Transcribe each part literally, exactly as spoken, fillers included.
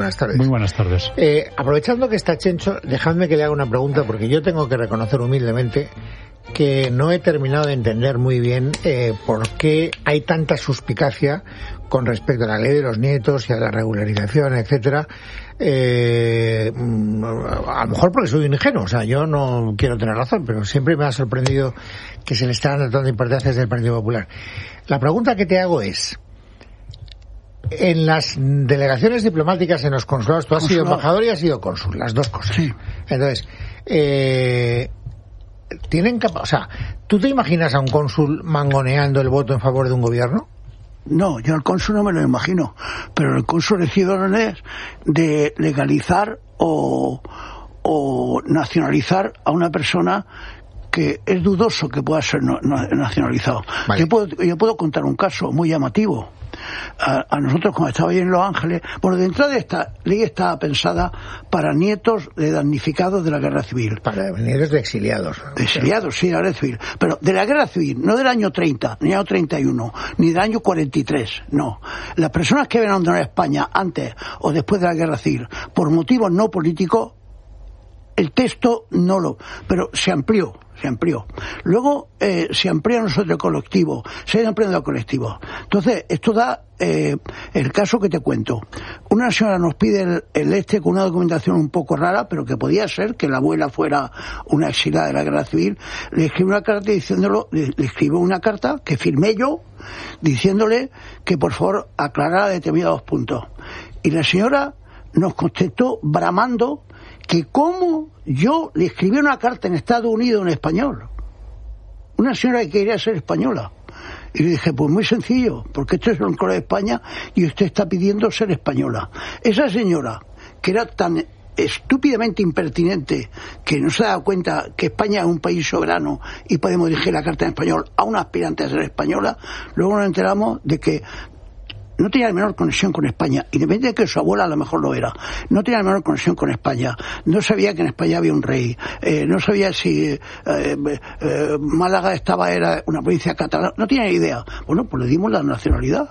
Buenas tardes. Muy buenas tardes. Eh, aprovechando que está Chencho, dejadme que le haga una pregunta, porque yo tengo que reconocer humildemente que no he terminado de entender muy bien eh, por qué hay tanta suspicacia con respecto a la ley de los nietos y a la regularización, etcétera. Eh, a lo mejor porque soy un ingenuo, o sea, yo no quiero tener razón, pero siempre me ha sorprendido que se le está dando tanta importancia desde el Partido Popular. La pregunta que te hago es: en las delegaciones diplomáticas, en los consulados, tú has sido embajador y has sido cónsul, las dos cosas. Sí. Entonces, eh, tienen capa- o sea, ¿tú te imaginas a un cónsul mangoneando el voto en favor de un gobierno? No, yo al cónsul no me lo imagino, pero el cónsul recibe órdenes de legalizar o, o nacionalizar a una persona que es dudoso que pueda ser no, no, nacionalizado. Vale. Yo puedo, yo puedo contar un caso muy llamativo. A, a nosotros, cuando estaba ahí en Los Ángeles, bueno, de entrada esta ley estaba pensada para nietos de damnificados de la guerra civil. Para nietos de exiliados. De exiliados, sí, de la guerra civil. Pero de la guerra civil, no del año treinta, ni del año treinta y uno, ni del año cuarenta y tres, no. Las personas que ven a abandonar España antes o después de la guerra civil, por motivos no políticos, el texto no lo... Pero se amplió. Se amplió. Luego eh, se amplía nosotros el colectivo, se ha ampliado el colectivo. Entonces, esto da eh, el caso que te cuento. Una señora nos pide el, el este con una documentación un poco rara, pero que podía ser que la abuela fuera una exiliada de la guerra civil. Le escribió una carta diciéndolo, le, le escribió una carta que firmé yo, diciéndole que por favor aclarara determinados puntos. Y la señora nos contestó bramando que cómo yo le escribí una carta en Estados Unidos en español. Una señora que quería ser española. Y le dije, pues muy sencillo, porque esto es un Correo de España y usted está pidiendo ser española. Esa señora, que era tan estúpidamente impertinente que no se da cuenta que España es un país soberano y podemos dirigir la carta en español a una aspirante a ser española, luego nos enteramos de que no tenía la menor conexión con España, independientemente de que su abuela a lo mejor lo era. No tenía la menor conexión con España. No sabía que en España había un rey. Eh, no sabía si eh, eh, Málaga estaba era una provincia catalana. No tenía ni idea. Bueno, pues le dimos la nacionalidad.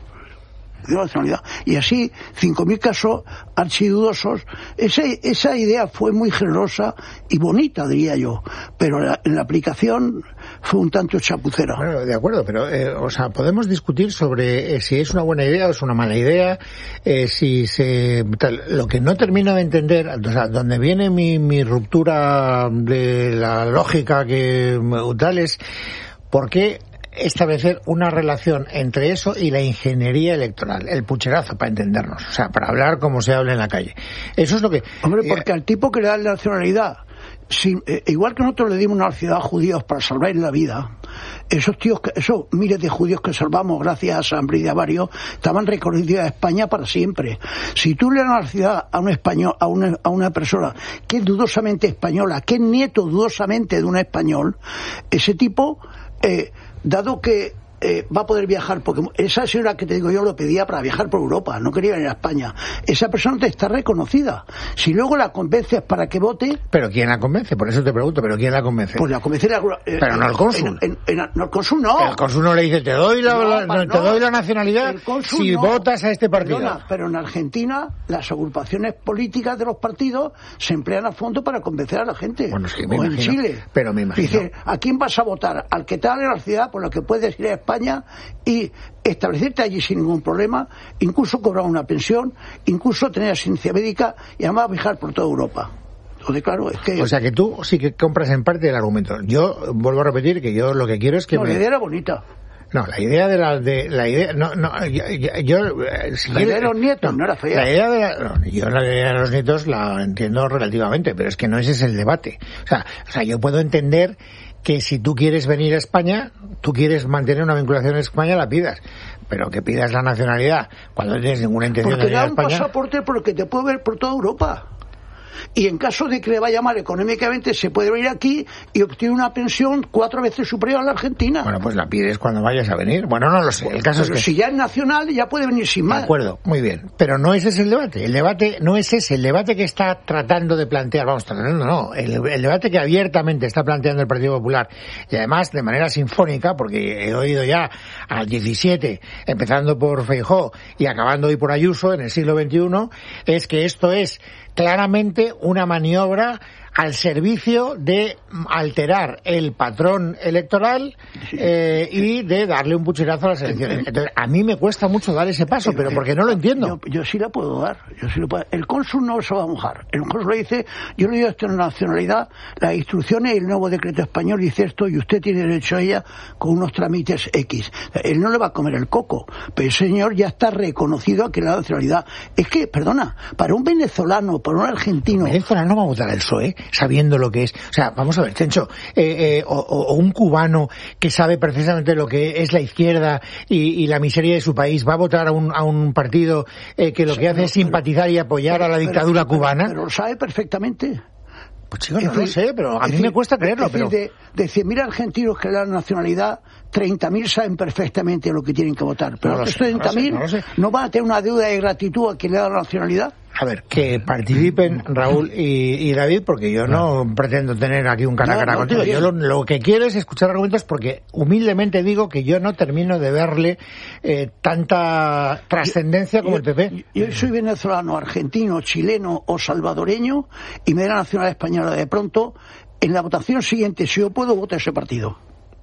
Le dimos la nacionalidad. Y así, cinco mil casos archidudosos. Esa, esa idea fue muy generosa y bonita, diría yo. Pero la, en la aplicación fue un tanto chapucera. Bueno, de acuerdo, pero, eh, o sea, podemos discutir sobre eh, si es una buena idea o es una mala idea, eh, si se... Tal. Lo que no termino de entender, o sea, donde viene mi, mi ruptura de la lógica que tal es, ¿por qué establecer una relación entre eso y la ingeniería electoral, el pucherazo, para entendernos, o sea, para hablar como se habla en la calle? Eso es lo que... Hombre, porque al tipo que le da la nacionalidad, si, eh, igual que nosotros le dimos una nacionalidad a judíos para salvar la vida, esos tíos, que, esos miles de judíos que salvamos gracias a San Brida Vario, estaban reconocidos a España para siempre. Si tú le das una nacionalidad a un español, a una, a una persona que es dudosamente española, que es nieto dudosamente de un español, ese tipo, eh, dado que Eh, va a poder viajar, porque esa señora que te digo yo lo pedía para viajar por Europa, no quería venir a España. Esa persona te está reconocida. Si luego la convences para que vote... ¿Pero quién la convence? Por eso te pregunto, ¿pero quién la convence? Pues la convence... La, eh, pero no el cónsul. En, en, en, no, el cónsul no. El cónsul no le dice, te doy la, no, la, no, te doy la nacionalidad si no. votas a este partido. Perdona, pero en Argentina las agrupaciones políticas de los partidos se emplean a fondo para convencer a la gente. Bueno, es que me o imagino, en Chile. Pero me imagino. Dice, ¿a quién vas a votar? Al que te da la ciudad por lo que puedes ir a España y y establecerte allí sin ningún problema, incluso cobrar una pensión, incluso tener asistencia médica y además viajar por toda Europa. Entonces, claro, es que... O sea, que tú sí que compras en parte el argumento. Yo vuelvo a repetir que yo lo que quiero es que... No, me... la idea era bonita. No, la idea de la... De, la idea, no, no, yo... yo si la idea de los nietos no, no era fea. La idea de la, no, yo la idea de los nietos la entiendo relativamente, pero es que no ese es el debate. O sea, o sea, yo puedo entender que si tú quieres venir a España, tú quieres mantener una vinculación en España, la pidas. Pero que pidas la nacionalidad cuando no tienes ninguna intención porque de venir a España. Porque da un pasaporte porque te puede ver por toda Europa. y en caso de que le vaya mal económicamente se puede venir aquí y obtiene una pensión cuatro veces superior a la Argentina. Bueno, pues la pides cuando vayas a venir. Bueno, no lo sé. El caso Pero es que... si ya es nacional, ya puede venir sin más. De acuerdo, muy bien. Pero no ese es el debate. El debate no es ese. El debate que está tratando de plantear, vamos, tratando no, el, el debate que abiertamente está planteando el Partido Popular, y además de manera sinfónica, porque he oído ya al diecisiete, empezando por Feijóo y acabando hoy por Ayuso en el siglo veintiuno, es que esto es claramente una maniobra al servicio de alterar el patrón electoral eh, y de darle un pucherazo a las elecciones. Entonces, a mí me cuesta mucho dar ese paso, pero porque no lo entiendo. Yo, yo sí la puedo dar. Yo sí lo puedo. El cónsul no se va a mojar. El cónsul le dice, yo le digo esto en la nacionalidad, las instrucciones y el nuevo decreto español dice esto y usted tiene derecho a ella con unos trámites X. Él no le va a comer el coco, pero el señor ya está reconocido aquí en la nacionalidad. Es que, perdona, para un venezolano, para un argentino... El venezolano no va a votar al P S O E, sabiendo lo que es. O sea, vamos a ver, Chencho, eh, eh, o, o un cubano que sabe precisamente lo que es la izquierda y, y la miseria de su país, ¿va a votar a un, a un partido eh, que lo que hace es simpatizar y apoyar pero, a la dictadura pero, cubana? Pero, pero lo sabe perfectamente. Pues chico, no lo sé, pero a mí me cuesta creerlo. Es decir, pero... de, de cien mil argentinos que le dan nacionalidad, treinta mil saben perfectamente lo que tienen que votar. Pero no los treinta mil no, no, no van a tener una deuda de gratitud a quien le da la nacionalidad. A ver, que participen Raúl y, y David, porque yo no, no pretendo tener aquí un cara a cara no, no, contigo. Yo lo, lo que quiero es escuchar argumentos, porque humildemente digo que yo no termino de verle eh, tanta trascendencia como yo, el P P. Yo, yo soy venezolano, argentino, chileno o salvadoreño y me da la nacionalidad española. De pronto, en la votación siguiente, si yo puedo, voto a ese partido.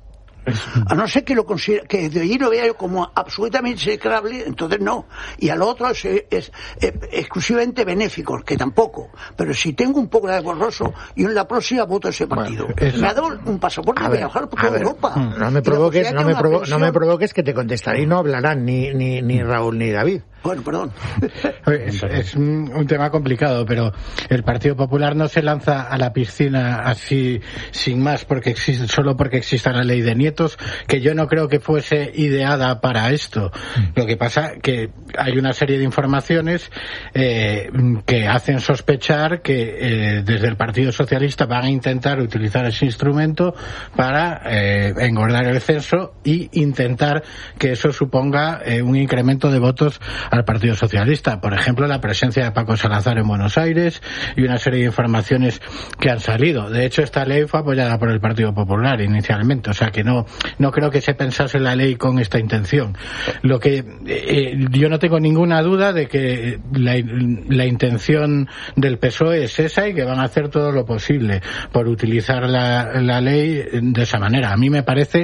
A no ser que lo considere, que de allí lo vea yo como absolutamente execrable, entonces no. Y al otro es, es, es, es exclusivamente benéfico, que tampoco. Pero si tengo un poco de borroso, yo en la próxima voto a ese partido. Bueno, es... Me ha dado un pasaporte para viajar por toda Europa. No me provoques, no me, provo no me provoques que te contestaré y no hablarán ni, ni, ni Raúl ni David. Bueno, perdón. Es, es un, un tema complicado, pero el Partido Popular no se lanza a la piscina así sin más, porque existe, solo porque exista la ley de nietos, que yo no creo que fuese ideada para esto. Lo que pasa que hay una serie de informaciones eh, que hacen sospechar que eh, desde el Partido Socialista van a intentar utilizar ese instrumento para eh, engordar el censo y intentar que eso suponga eh, un incremento de votos al Partido Socialista. Por ejemplo, la presencia de Paco Salazar en Buenos Aires y una serie de informaciones que han salido. De hecho, esta ley fue apoyada por el Partido Popular inicialmente, o sea que no no creo que se pensase la ley con esta intención. Lo que eh, yo no tengo ninguna duda de que la, la intención del P S O E es esa y que van a hacer todo lo posible por utilizar la, la ley de esa manera. A mí me parece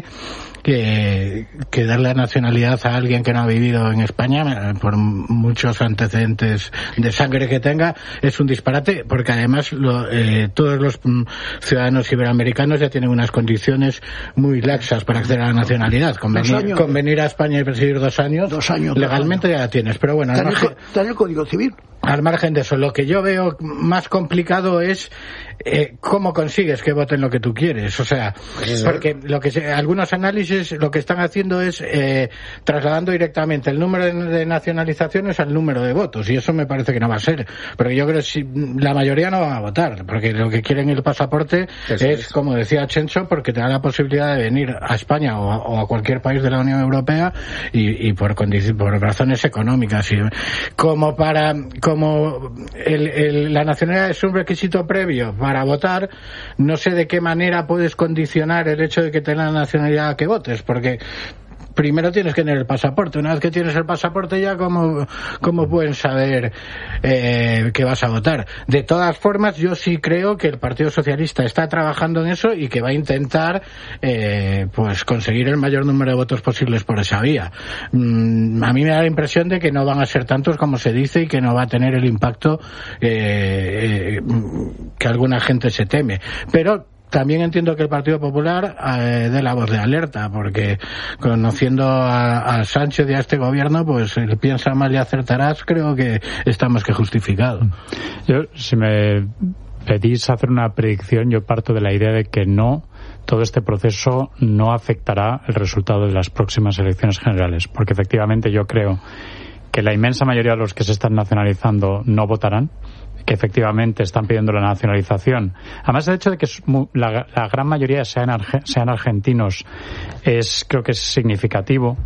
que, que dar la nacionalidad a alguien que no ha vivido en España, por muchos antecedentes de sangre que tenga, es un disparate, porque además lo, eh, todos los ciudadanos iberoamericanos ya tienen unas condiciones muy laxas para acceder a la nacionalidad. Con venir, con venir a España y presidir dos años, dos años legalmente dos años. Ya la tienes. Pero bueno, está, margen, está en el Código Civil. Al margen de eso, lo que yo veo más complicado es eh, cómo consigues que voten lo que tú quieres. O sea, porque lo que se, algunos análisis lo que están haciendo es eh, trasladando directamente el número de, de nacionalizaciones al número de votos, y eso me parece que no va a ser, porque yo creo que si, la mayoría no van a votar, porque lo que quieren el pasaporte es, es, como decía Chencho, porque te da la posibilidad de venir a España o a, o a cualquier país de la Unión Europea y, y por, por razones económicas, y como para como el, el, la nacionalidad es un requisito previo para votar, no sé de qué manera puedes condicionar el hecho de que tengas la nacionalidad a que votes, porque primero tienes que tener el pasaporte. Una vez que tienes el pasaporte, ya cómo, cómo pueden saber eh, que vas a votar. De todas formas, yo sí creo que el Partido Socialista está trabajando en eso y que va a intentar eh, pues conseguir el mayor número de votos posibles por esa vía. Mm, a mí me da la impresión de que no van a ser tantos como se dice y que no va a tener el impacto eh, eh, que alguna gente se teme. Pero también entiendo que el Partido Popular eh, dé la voz de alerta, porque conociendo a, a Sánchez y a este gobierno, pues el piensa mal y acertarás, creo que está más que justificado. Yo, si me pedís hacer una predicción, yo parto de la idea de que no, todo este proceso no afectará el resultado de las próximas elecciones generales, porque efectivamente yo creo que la inmensa mayoría de los que se están nacionalizando no votarán, que efectivamente están pidiendo la nacionalización. Además, el hecho de que la, la gran mayoría sean, arge, sean argentinos es, creo que es significativo.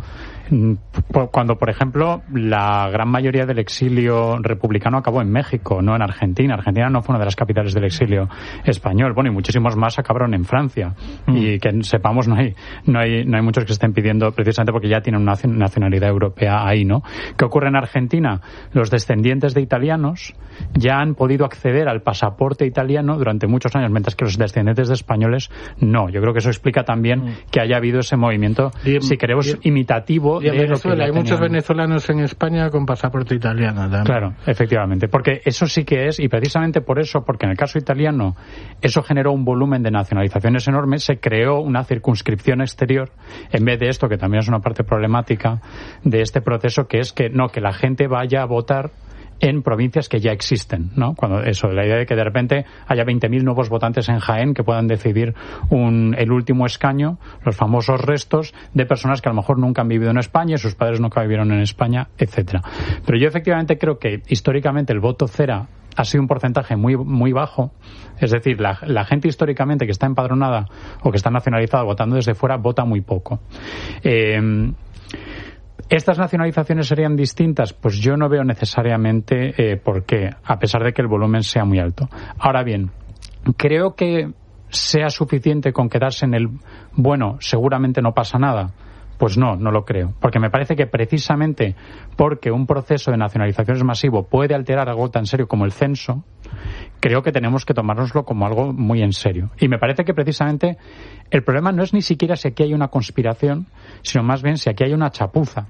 Cuando, por ejemplo, la gran mayoría del exilio republicano acabó en México, no en Argentina. Argentina no fue una de las capitales del exilio español. Bueno, y muchísimos más acabaron en Francia. Mm. Y que sepamos, no hay, no hay, no hay muchos que estén pidiendo, precisamente porque ya tienen una nacionalidad europea ahí, ¿no? ¿Qué ocurre en Argentina? Los descendientes de italianos ya han podido acceder al pasaporte italiano durante muchos años, mientras que los descendientes de españoles no. Yo creo que eso explica también mm. que haya habido ese movimiento, y, si queremos, y, imitativo. Y en Venezuela hay muchos venezolanos en España con pasaporte italiano también. Claro, efectivamente, porque eso sí que es, y precisamente por eso, porque en el caso italiano eso generó un volumen de nacionalizaciones enorme, se creó una circunscripción exterior, en vez de esto, que también es una parte problemática de este proceso, que es que no, que la gente vaya a votar en provincias que ya existen, ¿no? Cuando eso, la idea de que de repente haya veinte mil nuevos votantes en Jaén que puedan decidir un, el último escaño, los famosos restos de personas que a lo mejor nunca han vivido en España, sus padres nunca vivieron en España, etcétera. Pero yo efectivamente creo que históricamente el voto cera ha sido un porcentaje muy muy bajo, es decir, la, la gente históricamente que está empadronada o que está nacionalizada votando desde fuera vota muy poco. Eh, ¿Estas nacionalizaciones serían distintas? Pues yo no veo necesariamente eh, por qué, a pesar de que el volumen sea muy alto. Ahora bien, creo que sea suficiente con quedarse en el bueno, seguramente no pasa nada. Pues no, no lo creo. Porque me parece que precisamente porque un proceso de nacionalizaciones masivo puede alterar algo tan serio como el censo, creo que tenemos que tomárnoslo como algo muy en serio. Y me parece que precisamente el problema no es ni siquiera si aquí hay una conspiración, sino más bien si aquí hay una chapuza.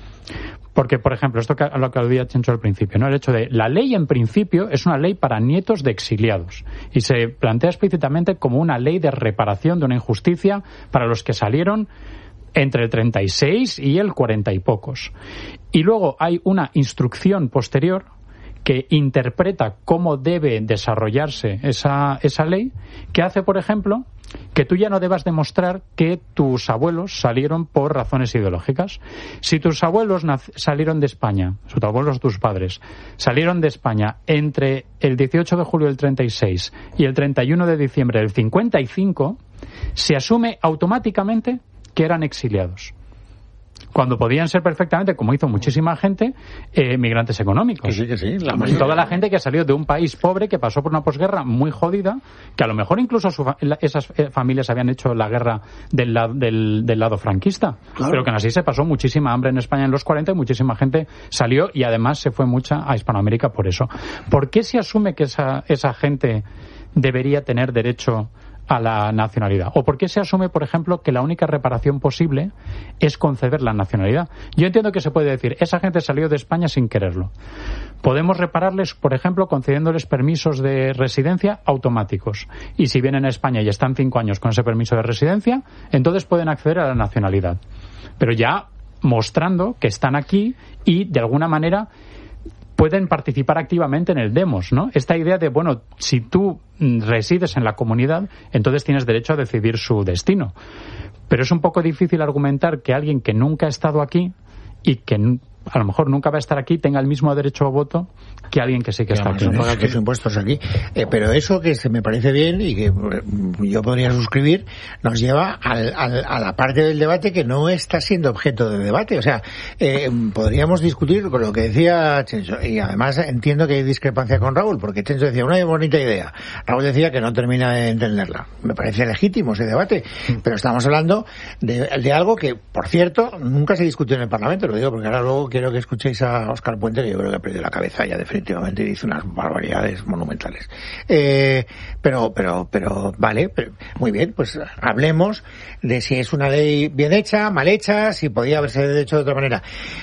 Porque, por ejemplo, esto que, a lo que aludía Chencho al principio, ¿no? El hecho de la ley en principio es una ley para nietos de exiliados y se plantea explícitamente como una ley de reparación de una injusticia para los que salieron entre el treinta y seis y el cuarenta y pocos. Y luego hay una instrucción posterior que interpreta cómo debe desarrollarse esa, esa ley, que hace, por ejemplo, que tú ya no debas demostrar que tus abuelos salieron por razones ideológicas. Si tus abuelos salieron de España, tus abuelos o tus padres, salieron de España entre el dieciocho de julio del treinta y seis y el treinta y uno de diciembre del cincuenta y cinco, se asume automáticamente que eran exiliados, cuando podían ser perfectamente, como hizo muchísima gente, eh, migrantes económicos. Que sí, que sí. La y toda la gente que ha salido de un país pobre, que pasó por una posguerra muy jodida, que a lo mejor incluso su, esas familias habían hecho la guerra del, del, del lado franquista, claro. Pero que así se pasó muchísima hambre en España en los cuarenta y muchísima gente salió y además se fue mucha a Hispanoamérica por eso. ¿Por qué se asume que esa, esa gente debería tener derecho a la nacionalidad? ¿O por qué se asume, por ejemplo, que la única reparación posible es conceder la nacionalidad? Yo entiendo que se puede decir, esa gente salió de España sin quererlo. Podemos repararles, por ejemplo, concediéndoles permisos de residencia automáticos. Y si vienen a España y están cinco años con ese permiso de residencia, entonces pueden acceder a la nacionalidad. Pero ya mostrando que están aquí y, de alguna manera, pueden participar activamente en el demos, ¿no? Esta idea de, bueno, si tú resides en la comunidad, entonces tienes derecho a decidir su destino. Pero es un poco difícil argumentar que alguien que nunca ha estado aquí y que a lo mejor nunca va a estar aquí tenga el mismo derecho a voto que alguien que sí que está aquí. No paga tus impuestos aquí. Eh, pero eso que se me parece bien y que yo podría suscribir, nos lleva al, al, a la parte del debate que no está siendo objeto de debate. O sea, eh, podríamos discutir con lo que decía Chencho, y además entiendo que hay discrepancia con Raúl, porque Chencho decía una bonita idea, Raúl decía que no termina de entenderla. Me parece legítimo ese debate, pero estamos hablando de, de algo que, por cierto, nunca se discutió en el Parlamento. Lo digo porque ahora luego quiero que escuchéis a Óscar Puente, que yo creo que ha perdido la cabeza ya definitivamente y dice unas barbaridades monumentales. Eh, pero, pero, pero, vale, pero, muy bien, pues hablemos de si es una ley bien hecha, mal hecha, si podía haberse hecho de otra manera.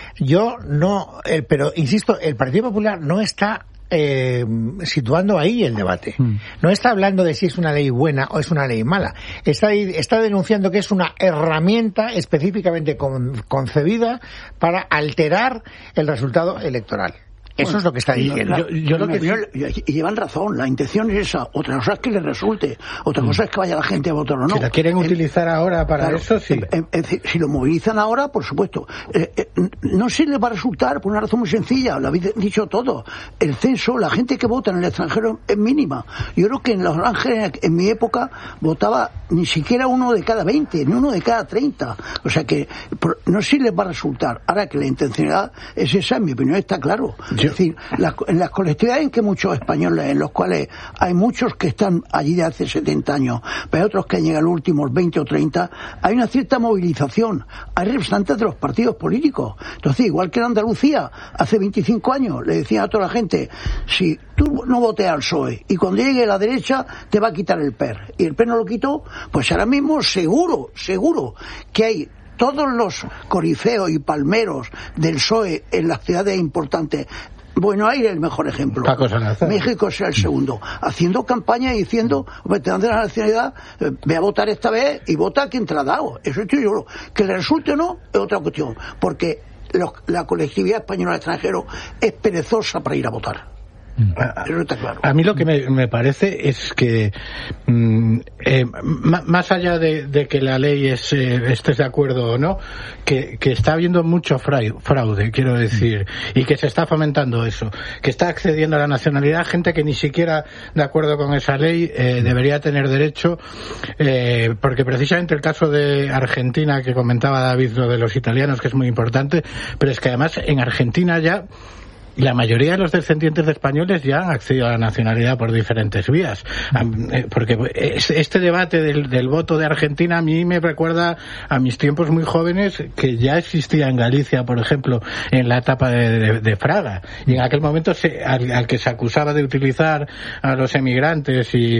Yo no, eh, pero insisto, el Partido Popular no está Eh, situando ahí el debate. Mm. No está hablando de si es una ley buena o es una ley mala. Está, está denunciando que es una herramienta específicamente con, concebida para alterar el resultado electoral. Eso es lo que está diciendo. Yo, yo lo que sí... Y llevan razón, la intención es esa. Otra cosa es que les resulte, otra cosa es que vaya la gente a votar o no. Si la quieren en, utilizar ahora para claro, eso, sí. En, en, en, si lo movilizan ahora, por supuesto. Eh, eh, no se les va a resultar por una razón muy sencilla, lo habéis dicho todo. El censo, la gente que vota en el extranjero es mínima. Yo creo que en Los Ángeles, en mi época, votaba ni siquiera uno de cada veinte, ni uno de cada treinta. O sea que no sé si les va a resultar. Ahora que la intencionalidad es esa, en mi opinión, está claro. Yo... Es decir, las, en las colectividades en que muchos españoles, en los cuales hay muchos que están allí de hace setenta años, pero hay otros que han llegado los últimos veinte o treinta, hay una cierta movilización. Hay representantes de los partidos políticos. Entonces, igual que en Andalucía, hace veinticinco años, le decían a toda la gente, si tú no votes al P S O E y cuando llegue la derecha te va a quitar el P E R. Y el P E R no lo quitó, pues ahora mismo seguro, seguro que hay todos los corifeos y palmeros del P S O E en las ciudades importantes. Bueno, Aire es el mejor ejemplo. México es el segundo. Haciendo campaña y diciendo, te dan de la nacionalidad, eh, ve a votar esta vez y vota a quien te la ha dado. Eso estoy yo. Que le resulte o no es otra cuestión. Porque los, la colectividad española al extranjero es perezosa para ir a votar. Eso está claro. A mí lo que me, me parece es que mm, eh, m- más allá de, de que la ley es, eh, estés de acuerdo o no, que, que está habiendo mucho fraude, fraude, quiero decir, y que se está fomentando eso, que está accediendo a la nacionalidad gente que ni siquiera de acuerdo con esa ley eh, debería tener derecho, eh, porque precisamente el caso de Argentina que comentaba David, lo de los italianos, que es muy importante, pero es que además en Argentina ya la mayoría de los descendientes de españoles ya han accedido a la nacionalidad por diferentes vías. Porque este debate del, del voto de Argentina a mí me recuerda a mis tiempos muy jóvenes, que ya existía en Galicia, por ejemplo, en la etapa de, de, de Fraga. Y en aquel momento se, al, al que se acusaba de utilizar a los emigrantes y,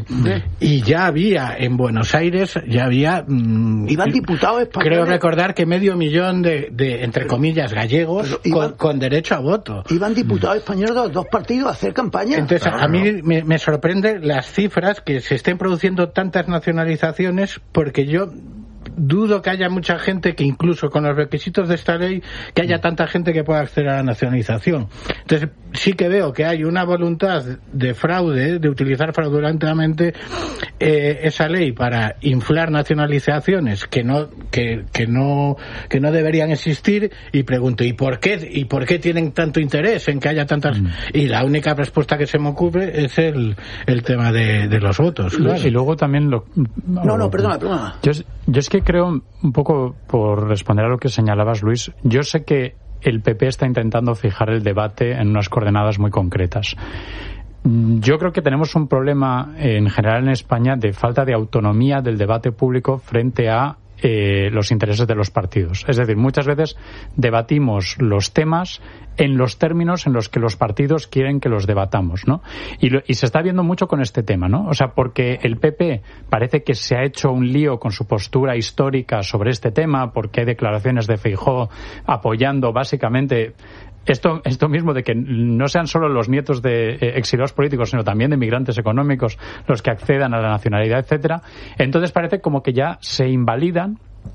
y ya había en Buenos Aires, ya había... Mmm, iban diputados españoles. Creo recordar que medio millón de, de entre comillas, gallegos iban, con, con derecho a voto. Iban diputados españoles de los dos partidos a hacer campaña. Entonces, claro, a mí me, me sorprende las cifras que se estén produciendo tantas nacionalizaciones, porque yo dudo que haya mucha gente que, incluso con los requisitos de esta ley, que haya tanta gente que pueda acceder a la nacionalización. Entonces, sí que veo que hay una voluntad de fraude, de utilizar fraudulentamente eh, esa ley para inflar nacionalizaciones que no que, que no que no deberían existir, y pregunto, ¿y por qué y por qué tienen tanto interés en que haya tantas? Mm. Y la única respuesta que se me ocurre es el, el tema de, de los votos. Claro. Y luego también lo... No, no, perdona, perdona. Yo, yo es que creo, un poco por responder a lo que señalabas, Luis, yo sé que el P P está intentando fijar el debate en unas coordenadas muy concretas. Yo creo que tenemos un problema en general en España de falta de autonomía del debate público frente a eh, los intereses de los partidos. Es decir, muchas veces debatimos los temas en los términos en los que los partidos quieren que los debatamos, ¿no? Y, lo, y se está viendo mucho con este tema, ¿no? O sea, porque el P P parece que se ha hecho un lío con su postura histórica sobre este tema, porque hay declaraciones de Feijóo apoyando básicamente esto, esto mismo de que no sean solo los nietos de eh, exiliados políticos, sino también de migrantes económicos los que accedan a la nacionalidad, etcétera. Entonces parece como que ya se invalidan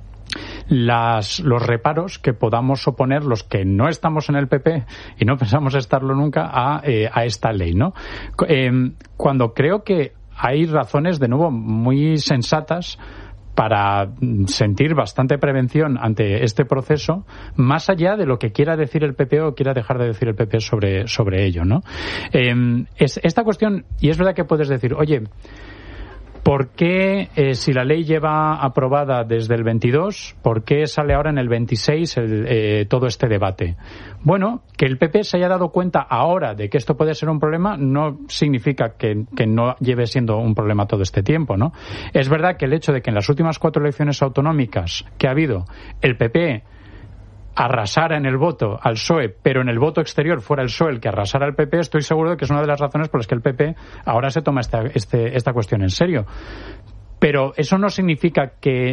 Las, los reparos que podamos oponer los que no estamos en el P P y no pensamos estarlo nunca a, eh, a esta ley, ¿no? Eh, cuando creo que hay razones, de nuevo, muy sensatas para sentir bastante prevención ante este proceso, más allá de lo que quiera decir el P P o quiera dejar de decir el P P sobre, sobre ello, ¿no? Eh, es, esta cuestión, y es verdad que puedes decir, oye, ¿por qué, eh, si la ley lleva aprobada desde el veintidós, por qué sale ahora en el veintiséis el, eh, todo este debate? Bueno, que el P P se haya dado cuenta ahora de que esto puede ser un problema no significa que, que no lleve siendo un problema todo este tiempo, ¿no? Es verdad que el hecho de que en las últimas cuatro elecciones autonómicas que ha habido, el P P arrasara en el voto al P S O E, pero en el voto exterior fuera el P S O E el que arrasara al P P, estoy seguro de que es una de las razones por las que el P P ahora se toma esta, este, esta cuestión en serio. Pero eso no significa que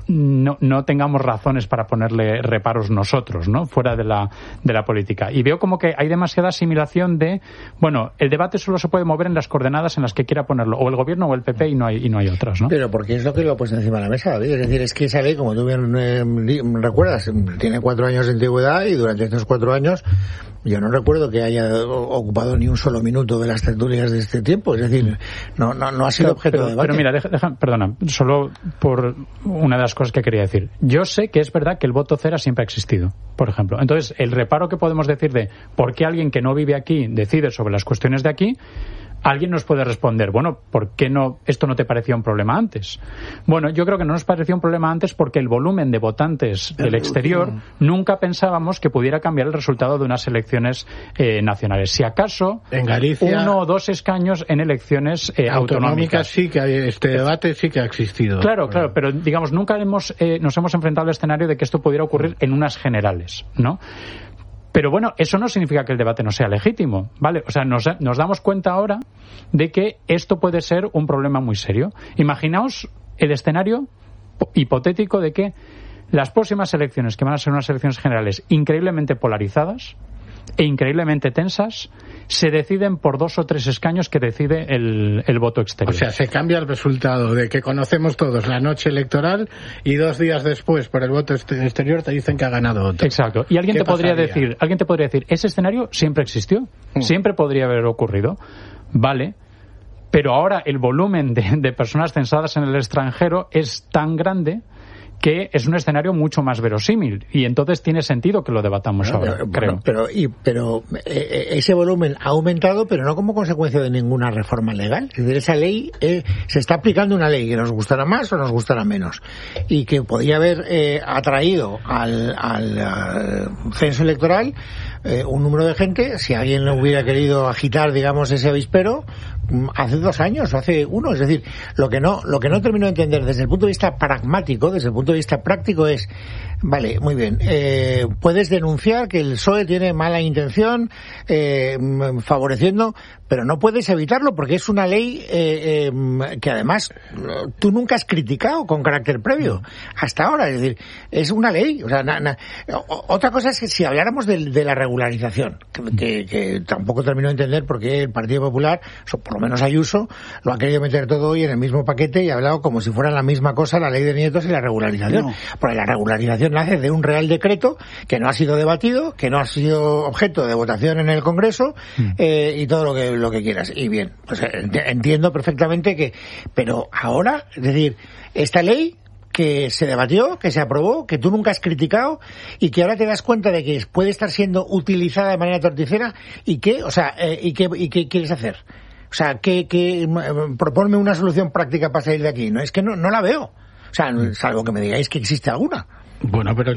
no, no tengamos razones para ponerle reparos nosotros, ¿no? Fuera de la, de la política. Y veo como que hay demasiada asimilación de, bueno, el debate solo se puede mover en las coordenadas en las que quiera ponerlo, o el gobierno o el P P, y no hay, y no hay otras, ¿no? Pero porque es lo que lo ha puesto encima de la mesa, David. Es decir, es que esa ley, como tú bien eh, recuerdas, tiene cuatro años de antigüedad, y durante estos cuatro años yo no recuerdo que haya ocupado ni un solo minuto de las tertulias de este tiempo. Es decir, no, no, no ha sido objeto pero, de debate. Pero mira, deja, deja, perdona, solo por una de las cosas que quería decir. Yo sé que es verdad que el voto cero siempre ha existido, por ejemplo. Entonces, el reparo que podemos decir de por qué alguien que no vive aquí decide sobre las cuestiones de aquí, alguien nos puede responder, bueno, ¿por qué no esto no te parecía un problema antes? Bueno, yo creo que no nos parecía un problema antes porque el volumen de votantes del exterior nunca pensábamos que pudiera cambiar el resultado de unas elecciones eh, nacionales. Si acaso, en Galicia, uno o dos escaños en elecciones eh, autonómicas. Sí que hay, este debate sí que ha existido. Claro, claro, pero digamos, nunca hemos, eh, nos hemos enfrentado al escenario de que esto pudiera ocurrir en unas generales, ¿no? Pero bueno, eso no significa que el debate no sea legítimo, ¿vale? O sea, nos, nos damos cuenta ahora de que esto puede ser un problema muy serio. Imaginaos el escenario hipotético de que las próximas elecciones, que van a ser unas elecciones generales increíblemente polarizadas e increíblemente tensas, se deciden por dos o tres escaños que decide el, el voto exterior. O sea, se cambia el resultado de que conocemos todos la noche electoral y dos días después por el voto exterior te dicen que ha ganado otro. Exacto. Y alguien te podría decir, alguien te podría decir, ese escenario siempre existió, mm. siempre podría haber ocurrido, vale. Pero ahora el volumen de, de personas censadas en el extranjero es tan grande que es un escenario mucho más verosímil, y entonces tiene sentido que lo debatamos bueno, ahora, bueno, creo. Pero, y, pero eh, ese volumen ha aumentado, pero no como consecuencia de ninguna reforma legal. Es decir, esa ley, eh, se está aplicando una ley que nos gustará más o nos gustará menos, y que podría haber eh, atraído al, al, al censo electoral eh, un número de gente, si alguien hubiera querido agitar, digamos, ese avispero, hace dos años o hace uno. Es decir, lo que no lo que no termino de entender desde el punto de vista pragmático, desde el punto de vista práctico es, vale, muy bien, eh, puedes denunciar que el P S O E tiene mala intención eh, favoreciendo, pero no puedes evitarlo porque es una ley eh, eh, que además tú nunca has criticado con carácter previo hasta ahora. Es decir, es una ley. O sea, na, na, otra cosa es que si habláramos de, de la regularización, que, que, que tampoco termino de entender por qué el Partido Popular, por lo menos Ayuso, lo ha querido meter todo hoy en el mismo paquete y ha hablado como si fueran la misma cosa la ley de nietos y la regularización. No. Porque la regularización nace de un real decreto que no ha sido debatido, que no ha sido objeto de votación en el Congreso, mm. eh, y todo lo que lo que quieras. Y bien, pues entiendo perfectamente que, pero ahora, es decir, esta ley que se debatió, que se aprobó, que tú nunca has criticado y que ahora te das cuenta de que puede estar siendo utilizada de manera torticera, y qué, o sea, eh, y qué y qué quieres hacer. O sea, que, que proponme una solución práctica para salir de aquí. No, es que no, no la veo. O sea, salvo que me digáis que existe alguna. Bueno, pero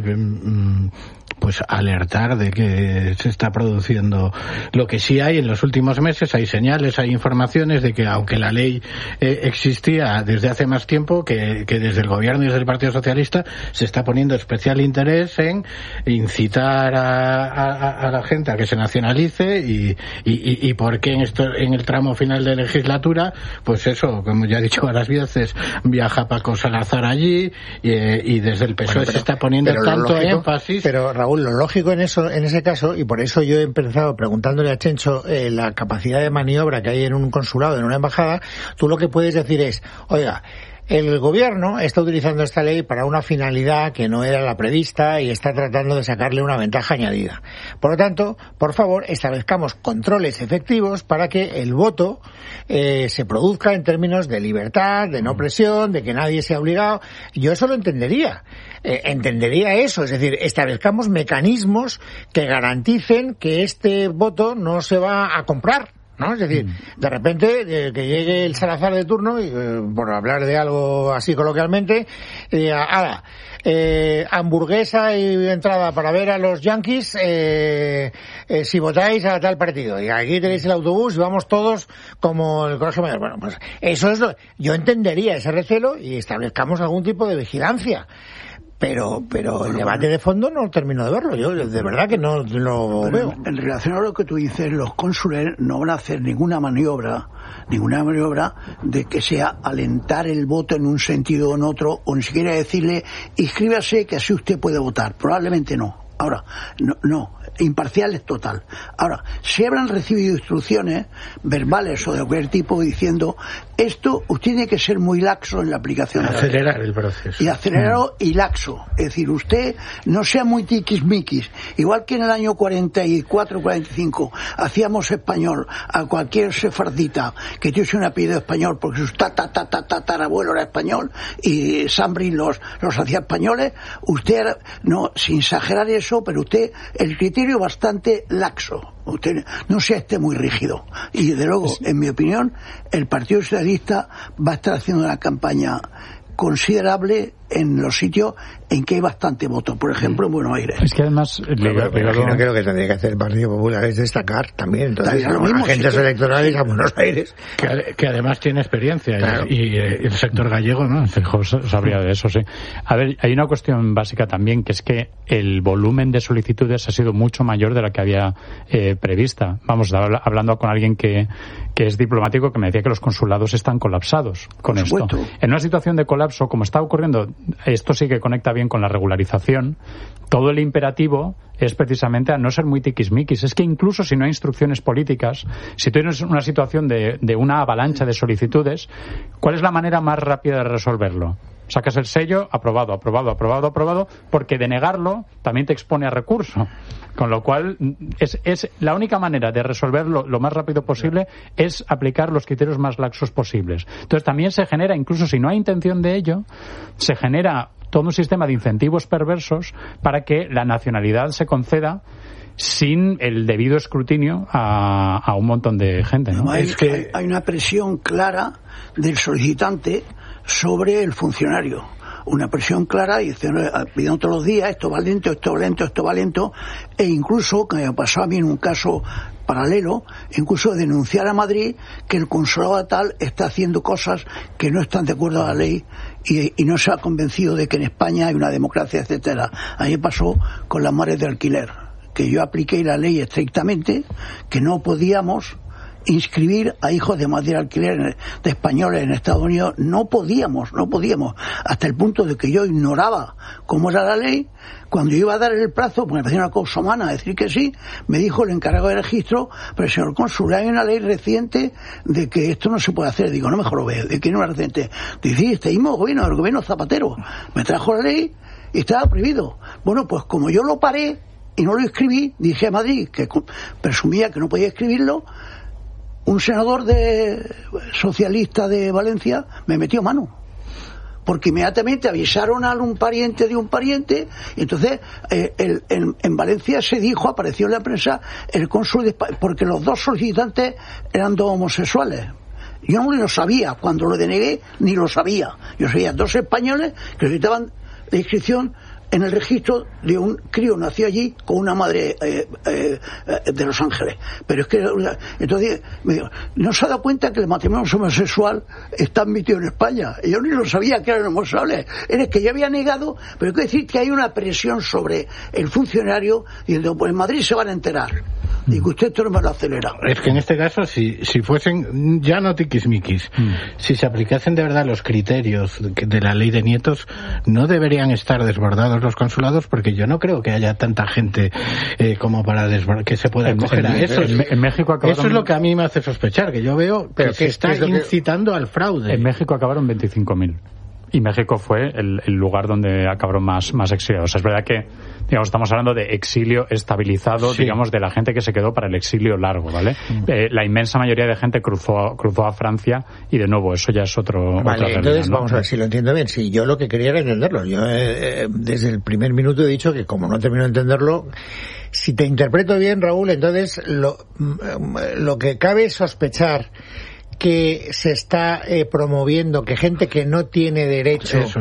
pues alertar de que se está produciendo lo que sí hay en los últimos meses. Hay señales, hay informaciones de que aunque la ley eh, existía desde hace más tiempo, que, que desde el gobierno y desde el Partido Socialista se está poniendo especial interés en incitar a, a, a la gente a que se nacionalice, y, y, y por qué en esto, en el tramo final de legislatura, pues eso, como ya he dicho varias veces, viaja Paco Salazar allí, y, y desde el P S O E bueno, pero, se está poniendo tanto lógico, énfasis. Pero Raúl, lo lógico en eso, en ese caso, y por eso yo he empezado preguntándole a Chencho eh, la capacidad de maniobra que hay en un consulado, en una embajada, tú lo que puedes decir es, oiga, el gobierno está utilizando esta ley para una finalidad que no era la prevista y está tratando de sacarle una ventaja añadida. Por lo tanto, por favor, establezcamos controles efectivos para que el voto eh, se produzca en términos de libertad, de no presión, de que nadie sea obligado. Yo eso lo entendería. Eh, entendería eso, es decir, establezcamos mecanismos que garanticen que este voto no se va a comprar, ¿no? Es decir, de repente eh, que llegue el Salazar de turno, y, eh, por hablar de algo así coloquialmente, y diga, ala, eh, hamburguesa y entrada para ver a los Yankees eh, eh, si votáis a tal partido, y aquí tenéis el autobús y vamos todos como el Colegio Mayor. Bueno, pues eso es lo, yo entendería ese recelo y establezcamos algún tipo de vigilancia. Pero pero bueno, el debate de fondo no termino de verlo. Yo de verdad que no lo veo. En relación a lo que tú dices, los cónsules no van a hacer ninguna maniobra ninguna maniobra de que sea alentar el voto en un sentido o en otro, o ni siquiera decirle, inscríbase que así usted puede votar. Probablemente no. Ahora, no, no, imparcial es total. Ahora, si habrán recibido instrucciones verbales o de cualquier tipo diciendo, esto usted tiene que ser muy laxo en la aplicación. Acelerar el proceso. Y acelerarlo y laxo. Es decir, usted no sea muy tiquismiquis. Igual que en el año cuarenta y cuatro, cuarenta y cinco hacíamos español a cualquier sefardita que tuviese un apellido español porque sus tata, tata, tatarabuelo era español y Sambrin los, los hacía españoles, usted, no, sin exagerar eso, pero usted, el criterio bastante laxo. Usted no sea este muy rígido. Y desde luego, en mi opinión, el Partido Socialista va a estar haciendo una campaña considerable en los sitios en que hay bastante voto, por ejemplo en Buenos Aires. Es que además pero, pero, pero no creo que tendría que hacer el Partido Popular es destacar también entonces a los agentes electorales a Buenos Aires que, que además tiene experiencia, claro. y, y el sector gallego, ¿no? Fijo, sabría de eso, sí. A ver, hay una cuestión básica también, que es que el volumen de solicitudes ha sido mucho mayor de la que había eh, prevista. Vamos, hablando con alguien que, que es diplomático, que me decía que los consulados están colapsados con por esto. Supuesto. En una situación de colapso, como está ocurriendo, esto sí que conecta bien con la regularización, todo el imperativo es precisamente a no ser muy tiquismiquis. Es que incluso si no hay instrucciones políticas, si tú tienes una situación de, de una avalancha de solicitudes, ¿cuál es la manera más rápida de resolverlo? Sacas el sello, aprobado, aprobado, aprobado, aprobado, porque denegarlo también te expone a recurso. Con lo cual, es, es la única manera de resolverlo lo más rápido posible es aplicar los criterios más laxos posibles. Entonces también se genera, incluso si no hay intención de ello, se genera todo un sistema de incentivos perversos para que la nacionalidad se conceda sin el debido escrutinio a, a un montón de gente, ¿no? Hay, es que... hay, hay una presión clara del solicitante sobre el funcionario. Una presión clara y pidiendo todos los días esto va lento, esto va lento, esto va lento, e incluso, que me pasó a mí en un caso paralelo, incluso denunciar a Madrid que el consulado tal está haciendo cosas que no están de acuerdo a la ley y, y no se ha convencido de que en España hay una democracia, etcétera. A mí pasó con las madres de alquiler, que yo apliqué la ley estrictamente, que no podíamos inscribir a hijos de madre de alquiler de españoles en Estados Unidos. No podíamos, no podíamos, hasta el punto de que yo ignoraba cómo era la ley. Cuando yo iba a dar el plazo, porque me parecía una cosa humana decir que sí, me dijo el encargado de registro, pero señor cónsul, hay una ley reciente de que esto no se puede hacer. Digo, no, mejor lo veo, ¿de qué no es reciente? Dice, este mismo gobierno, el gobierno Zapatero, me trajo la ley y estaba prohibido. Bueno, pues como yo lo paré y no lo escribí, dije a Madrid, que presumía que no podía escribirlo, un senador de socialista de Valencia me metió mano, porque inmediatamente avisaron a un pariente de un pariente, y entonces eh, el, el, en Valencia se dijo, apareció en la prensa el cónsul de España, porque los dos solicitantes eran dos homosexuales. Yo no lo sabía, cuando lo denegué ni lo sabía. Yo sabía dos españoles que solicitaban la inscripción en el registro de un crío nació allí con una madre eh, eh, de Los Ángeles. Pero es que entonces me digo, no se ha dado cuenta que el matrimonio homosexual está admitido en España. Yo ni lo sabía que eran homosexuales. Era que yo había negado, pero hay que decir que hay una presión sobre el funcionario diciendo, pues en Madrid se van a enterar. Digo, usted esto no me lo acelera. Es que en este caso, si, si fuesen ya no tiquismiquis, mm. si se aplicasen de verdad los criterios de, de la ley de nietos, no deberían estar desbordados los consulados, porque yo no creo que haya tanta gente eh, como para desbordar, que se pueda en, acoger en, a eso. En, en México acabaron... Eso es lo que a mí me hace sospechar, que yo veo Pero que se está que incitando que... al fraude. En México acabaron veinticinco mil. Y México fue el, el lugar donde acabaron más, más exiliados. Es verdad que, digamos, estamos hablando de exilio estabilizado, sí. digamos, de la gente que se quedó para el exilio largo, ¿vale? Mm. Eh, la inmensa mayoría de gente cruzó, cruzó a Francia y, de nuevo, eso ya es otro... Vale, otra entonces realidad, ¿no? vamos a ver si lo entiendo bien. Si yo lo que quería era entenderlo. Yo eh, desde el primer minuto he dicho que como no termino de entenderlo... Si te interpreto bien, Raúl, entonces lo, lo que cabe es sospechar que se está eh, promoviendo que gente que no tiene derecho Eso es.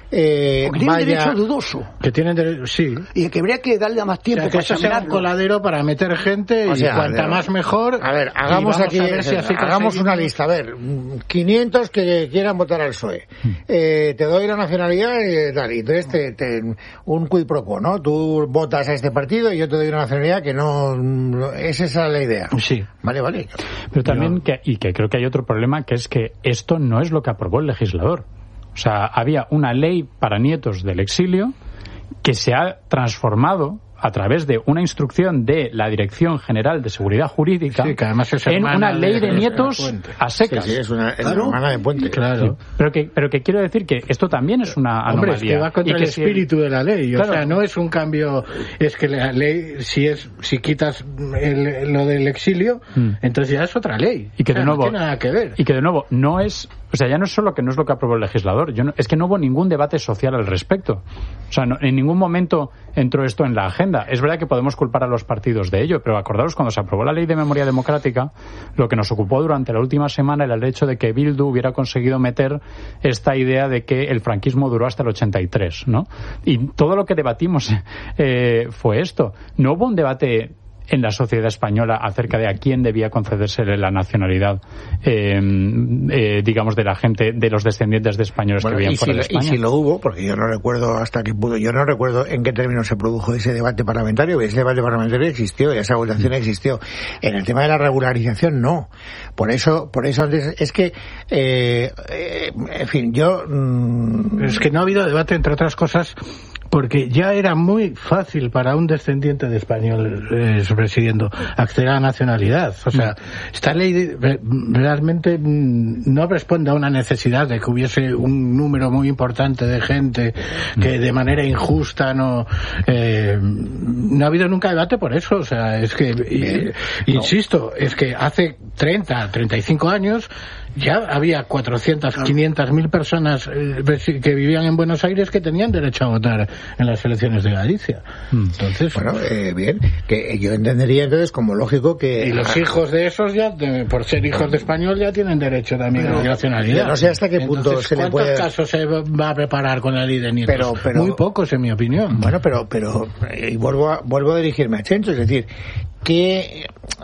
eh, Porque tienen vaya... derecho dudoso. Que tienen derecho, sí. Y que habría que darle más tiempo. O sea, que eso sea un coladero para meter gente o sea, y cuanta de... más mejor. A ver, hagamos aquí, a ver si así hagamos una lista. A ver, quinientos que quieran votar al P S O E. Eh, te doy la nacionalidad y tal. Y entonces te, te, un quid pro quo, ¿no? Tú votas a este partido y yo te doy una nacionalidad que no... Es esa la idea. Sí. Vale, vale. Pero también, que, y que creo que hay otro problema, que es que esto no es lo que aprobó el legislador. O sea, había una ley para nietos del exilio que se ha transformado a través de una instrucción de la Dirección General de Seguridad Jurídica sí, que además es en una ley de, de nietos de a secas. Sí, sí, es una, es ¿Claro? una hermana de Puente. Claro. Sí. Pero, que, pero que quiero decir que esto también es una anomalía. Hombre, es que va contra el espíritu si el... de la ley. Claro. O sea, no es un cambio... Es que la ley, si es si quitas el, lo del exilio, mm. entonces ya es otra ley. Y que de o sea, nuevo, no tiene nada que ver. Y que de nuevo, no es... O sea, ya no es solo que no es lo que aprobó el legislador, yo no, es que no hubo ningún debate social al respecto. O sea, no, en ningún momento entró esto en la agenda. Es verdad que podemos culpar a los partidos de ello, pero acordaros, cuando se aprobó la Ley de Memoria Democrática, lo que nos ocupó durante la última semana era el hecho de que Bildu hubiera conseguido meter esta idea de que el franquismo duró hasta el ochenta y tres, ¿no? Y todo lo que debatimos eh, fue esto. No hubo un debate en la sociedad española acerca de a quién debía concederse la nacionalidad, eh, eh, digamos, de la gente, de los descendientes de españoles bueno, que vivían fuera si de España. Y si lo hubo, porque yo no recuerdo hasta qué pudo, yo no recuerdo en qué términos se produjo ese debate parlamentario, ese debate parlamentario existió y esa votación existió. En el tema de la regularización, no. Por eso, por eso antes, es que, eh, eh, en fin, yo... Mmm... Es que no ha habido debate, entre otras cosas, porque ya era muy fácil para un descendiente de español eh, presidiendo acceder a la nacionalidad. O sea, esta ley de, realmente no responde a una necesidad de que hubiese un número muy importante de gente que de manera injusta no eh, no ha habido nunca debate por eso. O sea, es que y, insisto, es que hace treinta, treinta y cinco años ya había cuatrocientas, quinientas mil personas eh, que vivían en Buenos Aires que tenían derecho a votar en las elecciones de Galicia. Entonces, bueno, eh, bien, que yo entendería entonces como lógico que... Y los hijos de esos ya, de, por ser hijos de español, ya tienen derecho también pero, a la nacionalidad. No sé hasta qué punto entonces, se le puede... ¿cuántos casos se va a preparar con la ley de nietos? Pero, pero, Muy pocos, en mi opinión. Bueno, pero, pero y vuelvo a, vuelvo a dirigirme a Chencho, es decir, ¿qué,